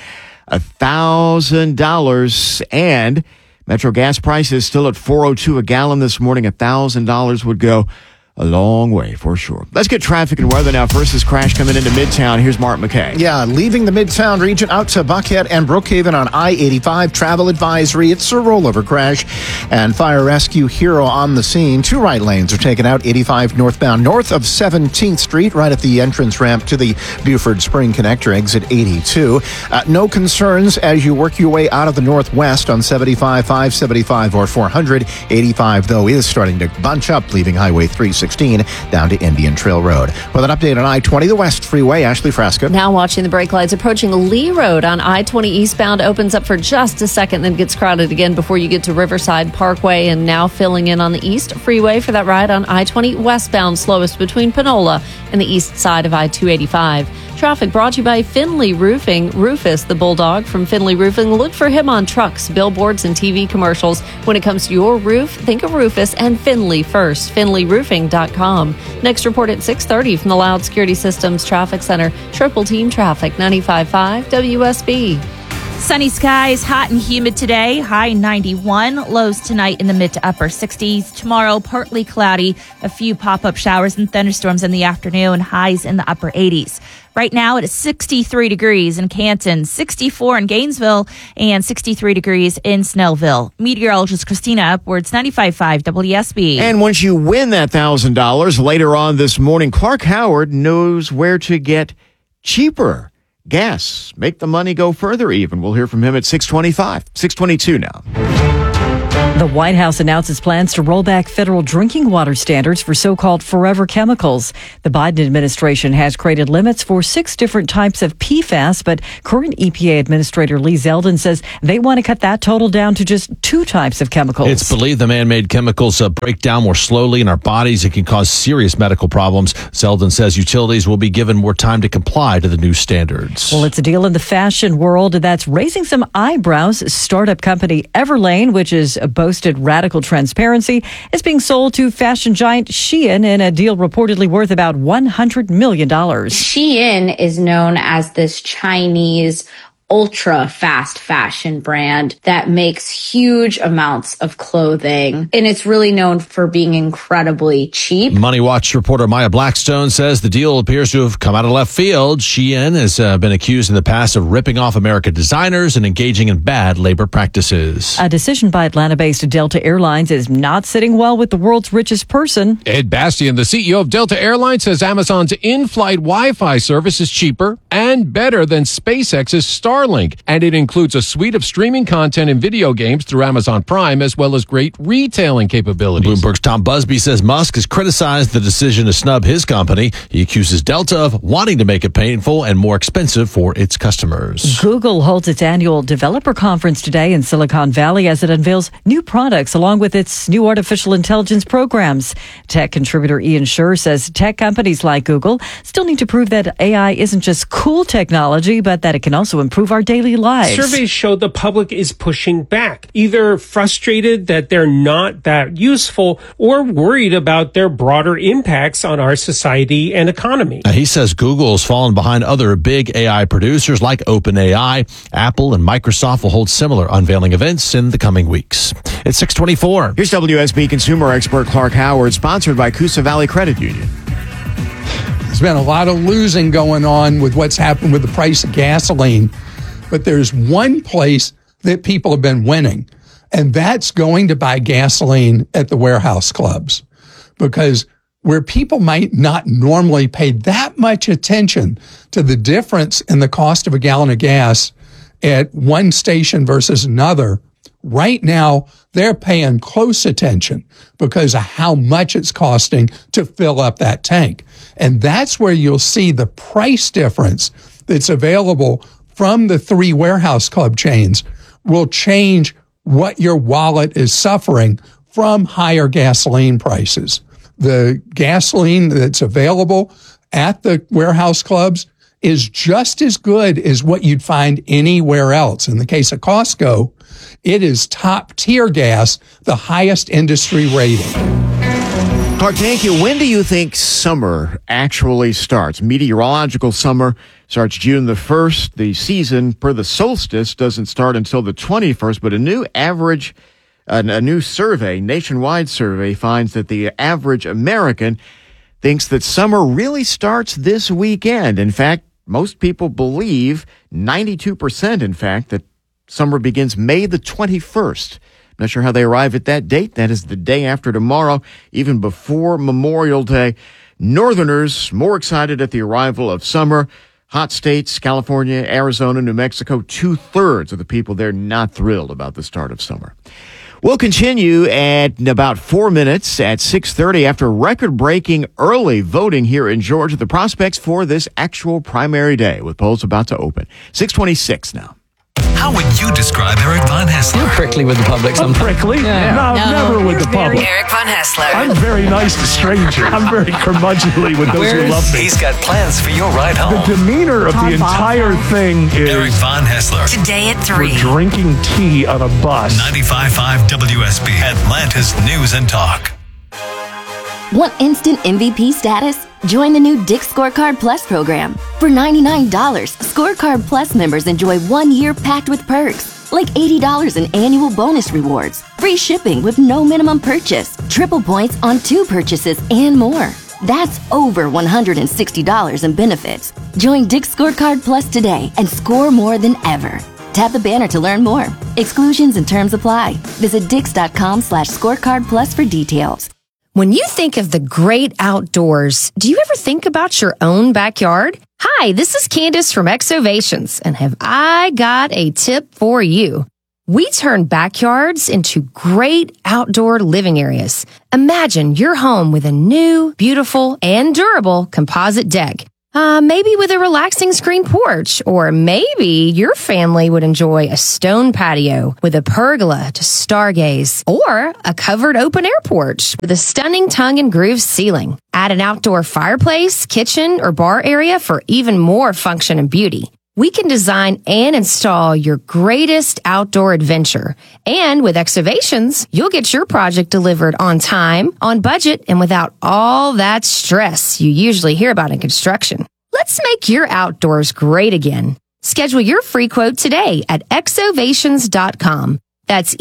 Speaker 1: $1,000. And Metro gas prices still at $4.02 a gallon this morning. $1,000 would go a long way for sure. Let's get traffic and weather now. First, this crash coming into Midtown. Here's Mark McKay.
Speaker 17: Yeah, leaving the Midtown region out to Buckhead and Brookhaven on I-85. Travel advisory. It's a rollover crash. And fire rescue hero on the scene. 2 right lanes are taken out. 85 northbound north of 17th Street, right at the entrance ramp to the Buford Spring Connector, exit 82. No concerns as you work your way out of the northwest on 75, 575, or 400. 85, though, is starting to bunch up, leaving Highway 360. 16 down to Indian Trail Road. With an update on I-20, the West Freeway, Ashley Fresca.
Speaker 3: Now watching the brake lights approaching Lee Road on I-20 eastbound opens up for just a second, then gets crowded again before you get to Riverside Parkway, and now filling in on the East Freeway for that ride on I-20 westbound, slowest between Panola and the east side of I-285. Traffic brought to you by Finley Roofing. Rufus, the bulldog from Finley Roofing. Look for him on trucks, billboards, and TV commercials. When it comes to your roof, think of Rufus and Finley first. FinleyRoofing.com. Next report at 6:30 from the Loud Security Systems Traffic Center. Triple Team Traffic, 95.5 WSB.
Speaker 11: Sunny skies, hot and humid today, high 91. Lows tonight in the mid to upper 60s. Tomorrow, partly cloudy, a few pop-up showers and thunderstorms in the afternoon, highs in the upper 80s. Right now, it is 63 degrees in Canton, 64 in Gainesville, and 63 degrees in Snellville. Meteorologist Christina Upwards, 95.5 WSB.
Speaker 1: And once you win that $1,000 later on this morning, Clark Howard knows where to get cheaper gas. Make the money go further even. We'll hear from him at 6:25, 6:22 now.
Speaker 4: The White House announces plans to roll back federal drinking water standards for so-called forever chemicals. The Biden administration has created limits for 6 different types of PFAS, but current EPA Administrator Lee Zeldin says they want to cut that total down to just 2 types of chemicals.
Speaker 2: It's believed the man-made chemicals break down more slowly in our bodies and can cause serious medical problems. Zeldin says utilities will be given more time to comply to the new standards.
Speaker 4: Well, it's a deal in the fashion world that's raising some eyebrows. Startup company Everlane, which is boasted radical transparency, is being sold to fashion giant Shein in a deal reportedly worth about $100 million.
Speaker 5: Shein is known as this Chinese ultra fast fashion brand that makes huge amounts of clothing, and it's really known for being incredibly cheap.
Speaker 2: Money Watch reporter Maya Blackstone says the deal appears to have come out of left field. Shein has been accused in the past of ripping off American designers and engaging in bad labor practices.
Speaker 4: A decision by Atlanta-based Delta Airlines is not sitting well with the world's richest person.
Speaker 6: Ed Bastian, the CEO of Delta Airlines, says Amazon's in-flight Wi-Fi service is cheaper and better than SpaceX's Starlink, and it includes a suite of streaming content and video games through Amazon Prime, as well as great retailing capabilities.
Speaker 2: Bloomberg's Tom Busby says Musk has criticized the decision to snub his company. He accuses Delta of wanting to make it painful and more expensive for its customers.
Speaker 4: Google holds its annual developer conference today in Silicon Valley as it unveils new products along with its new artificial intelligence programs. Tech contributor Ian Scher says tech companies like Google still need to prove that AI isn't just cool technology, but that it can also improve our daily lives.
Speaker 7: Surveys show the public is pushing back, either frustrated that they're not that useful or worried about their broader impacts on our society and economy.
Speaker 2: He says Google's fallen behind other big AI producers like OpenAI. Apple and Microsoft will hold similar unveiling events in the coming weeks. It's 6:24.
Speaker 1: Here's WSB consumer expert Clark Howard, sponsored by Coosa Valley Credit Union.
Speaker 8: There's been a lot of losing going on with what's happened with the price of gasoline. But there's one place that people have been winning, and that's going to buy gasoline at the warehouse clubs. Because where people might not normally pay that much attention to the difference in the cost of a gallon of gas at one station versus another, right now they're paying close attention because of how much it's costing to fill up that tank. And that's where you'll see the price difference that's available from the 3 warehouse club chains will change what your wallet is suffering from higher gasoline prices. The gasoline that's available at the warehouse clubs is just as good as what you'd find anywhere else. In the case of Costco, it is top tier gas, the highest industry rating.
Speaker 1: Clark, thank you. When do you think summer actually starts? Meteorological summer starts June the 1st. The season per the solstice doesn't start until the 21st, but a new survey, nationwide survey, finds that the average American thinks that summer really starts this weekend. In fact, most people believe, 92%, in fact, that summer begins May the 21st. Not sure how they arrive at that date. That is the day after tomorrow, even before Memorial Day. Northerners more excited at the arrival of summer. Hot states, California, Arizona, New Mexico, 2/3 of the people there not thrilled about the start of summer. We'll continue at about 4 minutes at 6:30 after record-breaking early voting here in Georgia. The prospects for this actual primary day with polls about to open. 6:26 now.
Speaker 9: How would you describe Eric Von Haessler?
Speaker 12: You're prickly with the public sometimes.
Speaker 13: Prickly?
Speaker 12: Yeah.
Speaker 13: No, never with the public.
Speaker 9: Eric Von Haessler.
Speaker 13: I'm very nice to strangers. I'm very curmudgeonly with those who love me.
Speaker 9: He's got plans for your ride home.
Speaker 13: The demeanor of the entire thing is...
Speaker 9: Eric Von Haessler. Today at 3.
Speaker 13: We're drinking tea on a bus.
Speaker 9: 95.5 WSB, Atlanta's News and Talk.
Speaker 14: Want instant MVP status? Join the new Dick's Scorecard Plus program. For $99, Scorecard Plus members enjoy 1 year packed with perks, like $80 in annual bonus rewards, free shipping with no minimum purchase, triple points on 2 purchases, and more. That's over $160 in benefits. Join Dick's Scorecard Plus today and score more than ever. Tap the banner to learn more. Exclusions and terms apply. Visit Dix.com/scorecard plus for details.
Speaker 15: When you think of the great outdoors, do you ever think about your own backyard? Hi, this is Candace from Exovations, and have I got a tip for you. We turn backyards into great outdoor living areas. Imagine your home with a new, beautiful, and durable composite deck. Maybe with a relaxing screen porch, or maybe your family would enjoy a stone patio with a pergola to stargaze, or a covered open air porch with a stunning tongue and groove ceiling. Add an outdoor fireplace, kitchen, or bar area for even more function and beauty. We can design and install your greatest outdoor adventure. And with Exovations, you'll get your project delivered on time, on budget, and without all that stress you usually hear about in construction. Let's make your outdoors great again. Schedule your free quote today at exovations.com. That's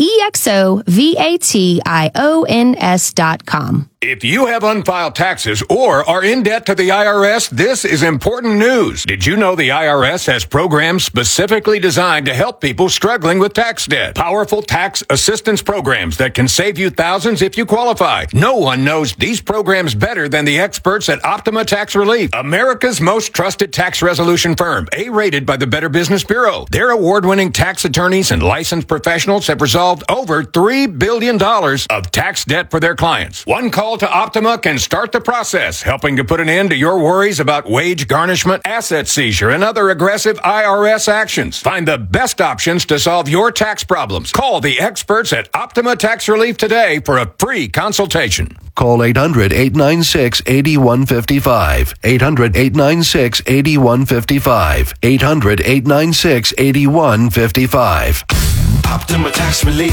Speaker 15: EXOVATIONS.com.
Speaker 16: If you have unfiled taxes or are in debt to the IRS, this is important news. Did you know the IRS has programs specifically designed to help people struggling with tax debt? Powerful tax assistance programs that can save you thousands if you qualify. No one knows these programs better than the experts at Optima Tax Relief, America's most trusted tax resolution firm, A-rated by the Better Business Bureau. Their award-winning tax attorneys and licensed professionals have resolved over $3 billion of tax debt for their clients. One call to Optima can start the process, helping to put an end to your worries about wage garnishment, asset seizure, and other aggressive IRS actions. Find the best options to solve your tax problems. Call the experts at Optima Tax Relief today for a free consultation.
Speaker 19: Call 800-896-8155. 800-896-8155. 800-896-8155.
Speaker 9: Optima Tax Relief.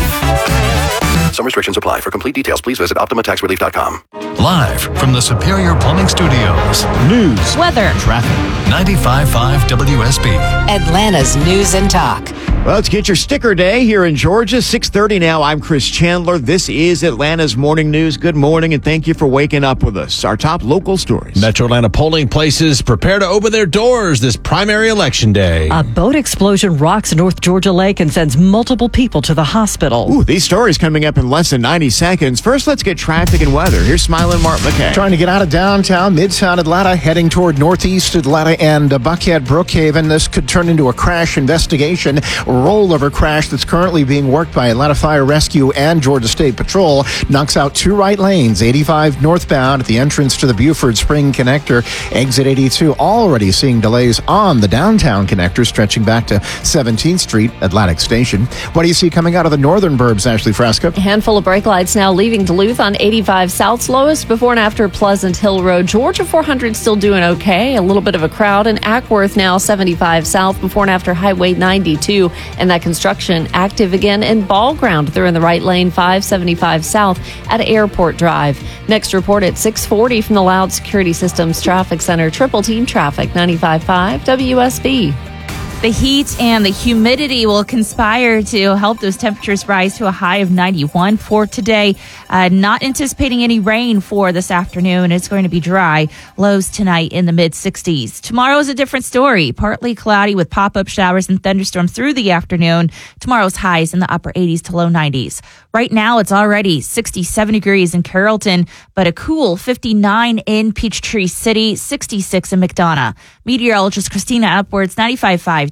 Speaker 19: Some restrictions apply. For complete details, please visit OptimaTaxRelief.com.
Speaker 9: Live from the Superior Plumbing Studios.
Speaker 2: News,
Speaker 11: weather,
Speaker 2: traffic.
Speaker 9: 95.5 WSB.
Speaker 28: Atlanta's News and Talk.
Speaker 1: Well, let's get your sticker day here in Georgia. 6:30 now. I'm Chris Chandler. This is Atlanta's Morning News. Good morning, and thank you for waking up with us. Our top local stories.
Speaker 2: Metro Atlanta polling places prepare to open their doors this primary election day.
Speaker 4: A boat explosion rocks North Georgia Lake and sends multiple people to the hospital.
Speaker 1: Ooh, these stories coming up in less than 90 seconds. First, let's get traffic and weather. Here's Smiling Mark McKay.
Speaker 17: Trying to get out of downtown, Midtown Atlanta, heading toward Northeast Atlanta and Buckhead, Brookhaven. This could turn into a crash investigation, rollover crash that's currently being worked by Atlanta Fire Rescue and Georgia State Patrol. Knocks out 2 right lanes, 85 northbound at the entrance to the Buford Spring Connector. Exit 82 already seeing delays on the downtown connector stretching back to 17th Street, Atlantic Station. What do you see coming out of the northern burbs, Ashley Fresca?
Speaker 3: A handful of brake lights now leaving Duluth on 85 South, slowest before and after Pleasant Hill Road. Georgia 400 still doing okay. A little bit of a crowd in Ackworth now 75 South before and after Highway 92. And that construction active again in Ball Ground. They're in the right lane 575 South at Airport Drive. Next report at 6:40 from the Loud Security Systems Traffic Center. Triple Team Traffic 95.5 WSB.
Speaker 11: The heat and the humidity will conspire to help those temperatures rise to a high of 91 for today. Not anticipating any rain for this afternoon. It's going to be dry. Lows tonight in the mid-60s. Tomorrow is a different story. Partly cloudy with pop-up showers and thunderstorms through the afternoon. Tomorrow's highs in the upper 80s to low 90s. Right now, it's already 67 degrees in Carrollton, but a cool 59 in Peachtree City, 66 in McDonough. Meteorologist Christina Upwards, 95.5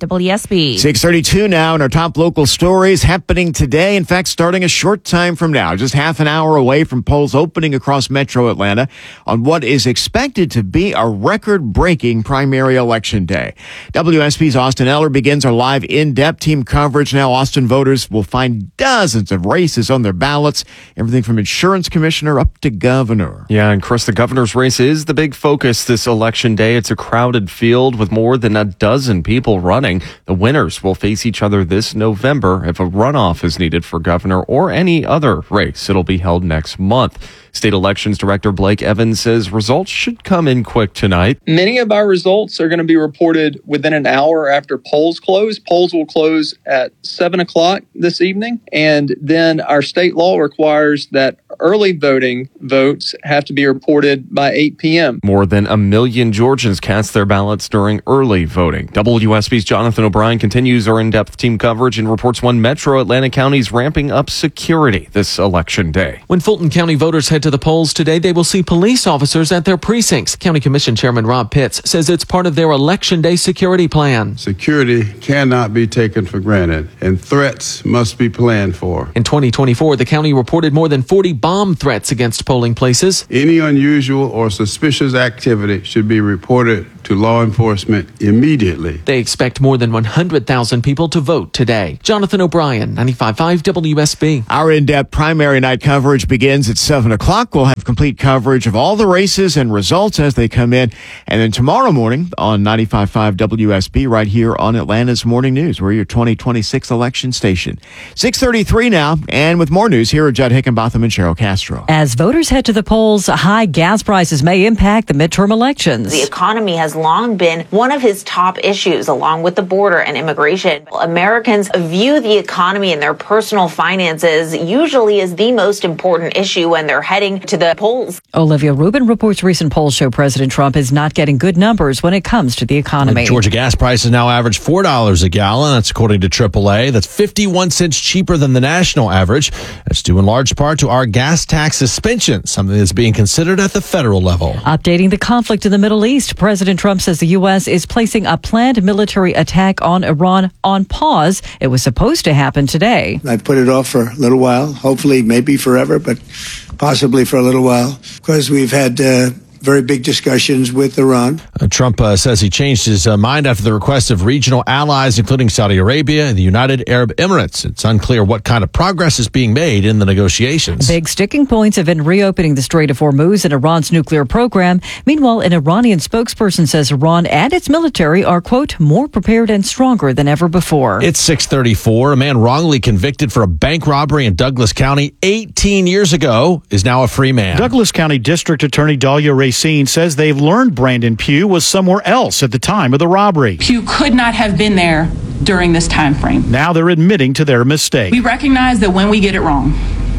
Speaker 11: WSB.
Speaker 1: 6:32 now, and our top local stories happening today. In fact, starting a short time from now, just half an hour away from polls opening across metro Atlanta on what is expected to be a record-breaking primary election day. WSB's Austin Eller begins our live in-depth team coverage. Now, Austin voters will find dozens of races on their ballots, everything from insurance commissioner up to governor.
Speaker 12: Yeah, and Chris, the governor's race is the big focus this election day. It's a crowded field with more than a dozen people running. The winners will face each other this November if a runoff is needed for governor or any other race. It'll be held next month. State Elections Director Blake Evans says results should come in quick tonight.
Speaker 18: Many of our results are going to be reported within an hour after polls close. Polls will close at 7 o'clock this evening. And then our state law requires that early voting votes have to be reported by 8 p.m.
Speaker 12: More than 1 million Georgians cast their ballots during early voting. WSB's Jonathan O'Brien continues our in-depth team coverage and reports one metro Atlanta county is ramping up security this election day.
Speaker 20: When Fulton County voters head to the polls today, they will see police officers at their precincts. County Commission Chairman Rob Pitts says it's part of their Election Day security plan.
Speaker 21: Security cannot be taken for granted, and threats must be planned for.
Speaker 20: In 2024, the county reported more than 40 bomb threats against polling places.
Speaker 21: Any unusual or suspicious activity should be reported to law enforcement immediately.
Speaker 20: They expect more than 100,000 people to vote today. Jonathan O'Brien, 95.5 WSB.
Speaker 1: Our in-depth primary night coverage begins at 7 o'clock. We'll have complete coverage of all the races and results as they come in. And then tomorrow morning on 95.5 WSB right here on Atlanta's Morning News. We're your 2026 election station. 6:33 now, and with more news, here are Judd Hickenbotham and Cheryl Castro.
Speaker 4: As voters head to the polls, high gas prices may impact the midterm elections.
Speaker 22: The economy has long been one of his top issues, along with the border and immigration. Americans view the economy and their personal finances usually as the most important issue when they're heading to the polls.
Speaker 4: Olivia Rubin reports recent polls show President Trump is not getting good numbers when it comes to the economy.
Speaker 2: Georgia gas prices now average $4 a gallon. That's according to AAA. That's 51 cents cheaper than the national average. That's due in large part to our gas tax suspension, something that's being considered at the federal level.
Speaker 4: Updating the conflict in the Middle East, President Trump says the U.S. is placing a planned military attack on Iran on pause. It was supposed to happen today.
Speaker 23: I put it off for a little while, hopefully maybe forever, but possibly for a little while, because we've had very big discussions with Iran.
Speaker 2: Trump says he changed his mind after the request of regional allies, including Saudi Arabia and the United Arab Emirates. It's unclear what kind of progress is being made in the negotiations.
Speaker 4: Big sticking points have been reopening the Strait of Hormuz and Iran's nuclear program. Meanwhile, an Iranian spokesperson says Iran and its military are, quote, more prepared and stronger than ever before.
Speaker 2: It's 6:34. A man wrongly convicted for a bank robbery in Douglas County 18 years ago is now a free man.
Speaker 24: Douglas County District Attorney Dahlia Racine says they've learned Brandon Pugh was somewhere else at the time of the robbery.
Speaker 25: Pugh could not have been there during this time frame.
Speaker 24: Now they're admitting to their mistake.
Speaker 25: We recognize that when we get it wrong,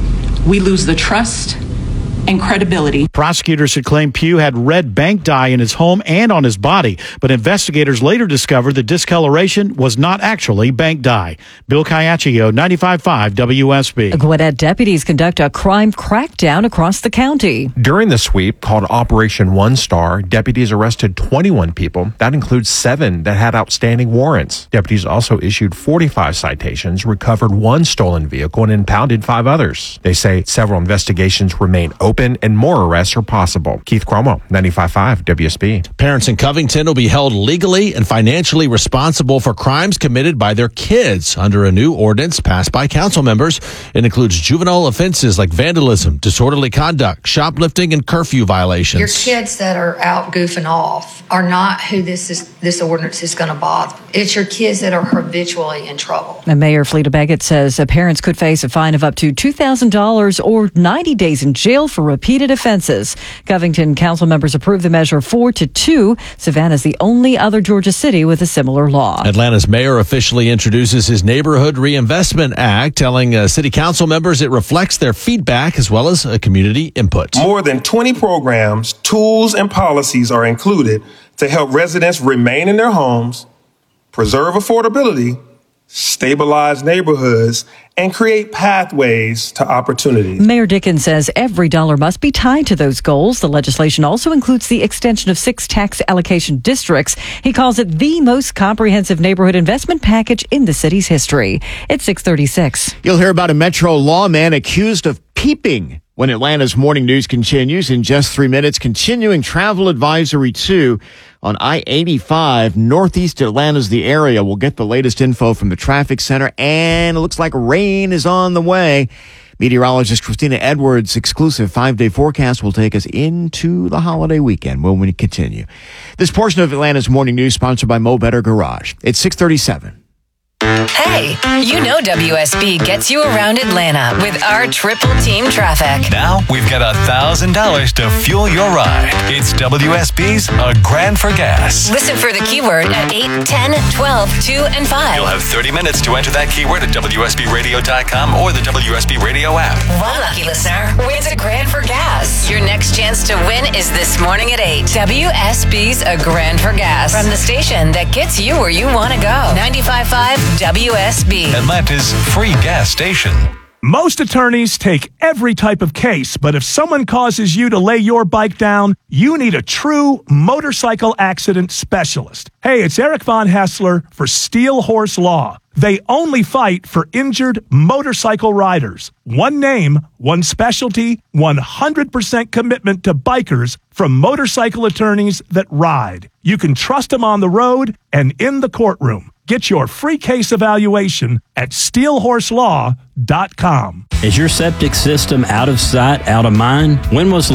Speaker 25: we lose the trust and credibility.
Speaker 24: Prosecutors had claimed Pugh had red bank dye in his home and on his body, but investigators later discovered the discoloration was not actually bank dye. Bill Caiaccio, 95.5 WSB.
Speaker 4: Gwinnett deputies conduct a crime crackdown across the county.
Speaker 29: During the sweep called Operation One Star, deputies arrested 21 people. That includes 7 that had outstanding warrants. Deputies also issued 45 citations, recovered 1 stolen vehicle, and impounded 5 others. They say several investigations remain open and more arrests are possible. Keith Cuomo, 95.5 WSB.
Speaker 2: Parents in Covington will be held legally and financially responsible for crimes committed by their kids under a new ordinance passed by council members. It includes juvenile offenses like vandalism, disorderly conduct, shoplifting, and curfew violations.
Speaker 30: Your kids that are out goofing off are not who this ordinance is going to bother. It's your kids that are habitually in trouble.
Speaker 4: And Mayor Fleta Beggett says parents could face a fine of up to $2,000 or 90 days in jail for repeated offenses. Covington council members approved the measure 4-2. Savannah is the only other Georgia city with a similar law.
Speaker 2: Atlanta's mayor officially introduces his Neighborhood Reinvestment Act, telling city council members it reflects their feedback as well as community input.
Speaker 31: More than 20 programs, tools, and policies are included to help residents remain in their homes, preserve affordability, stabilize neighborhoods, and create pathways to opportunity.
Speaker 4: Mayor Dickens says every dollar must be tied to those goals. The legislation also includes the extension of 6 tax allocation districts. He calls it the most comprehensive neighborhood investment package in the city's history. It's 6:36.
Speaker 1: You'll hear about a Metro lawman accused of peeping when Atlanta's morning news continues in just 3 minutes. Continuing travel advisory 2 on I-85. Northeast Atlanta's the area. We'll get the latest info from the traffic center, and it looks like rain is on the way. Meteorologist Christina Edwards' exclusive 5-day forecast will take us into the holiday weekend when we continue. This portion of Atlanta's morning news sponsored by Mo Better Garage. It's 6:37.
Speaker 28: Hey, you know WSB gets you around Atlanta with our triple team traffic.
Speaker 9: Now we've got $1,000 to fuel your ride. It's WSB's A Grand for Gas.
Speaker 28: Listen for the keyword at 8, 10, 12, 2, and 5.
Speaker 9: You'll have 30 minutes to enter that keyword at WSBRadio.com or the WSB Radio app.
Speaker 28: One lucky listener wins a grand for gas. Your next chance to win is this morning at 8. WSB's A Grand for Gas. From the station that gets you where you want to go. 95.5 WSB.
Speaker 9: Atlanta's free gas station.
Speaker 31: Most attorneys take every type of case, but if someone causes you to lay your bike down, you need a true motorcycle accident specialist. Hey, it's Eric Von Hassler for Steel Horse Law. They only fight for injured motorcycle riders. One name, one specialty, 100% commitment to bikers from motorcycle attorneys that ride. You can trust them on the road and in the courtroom. Get your free case evaluation at steelhorselaw.com.
Speaker 5: Is your septic system out of sight, out of mind? When was the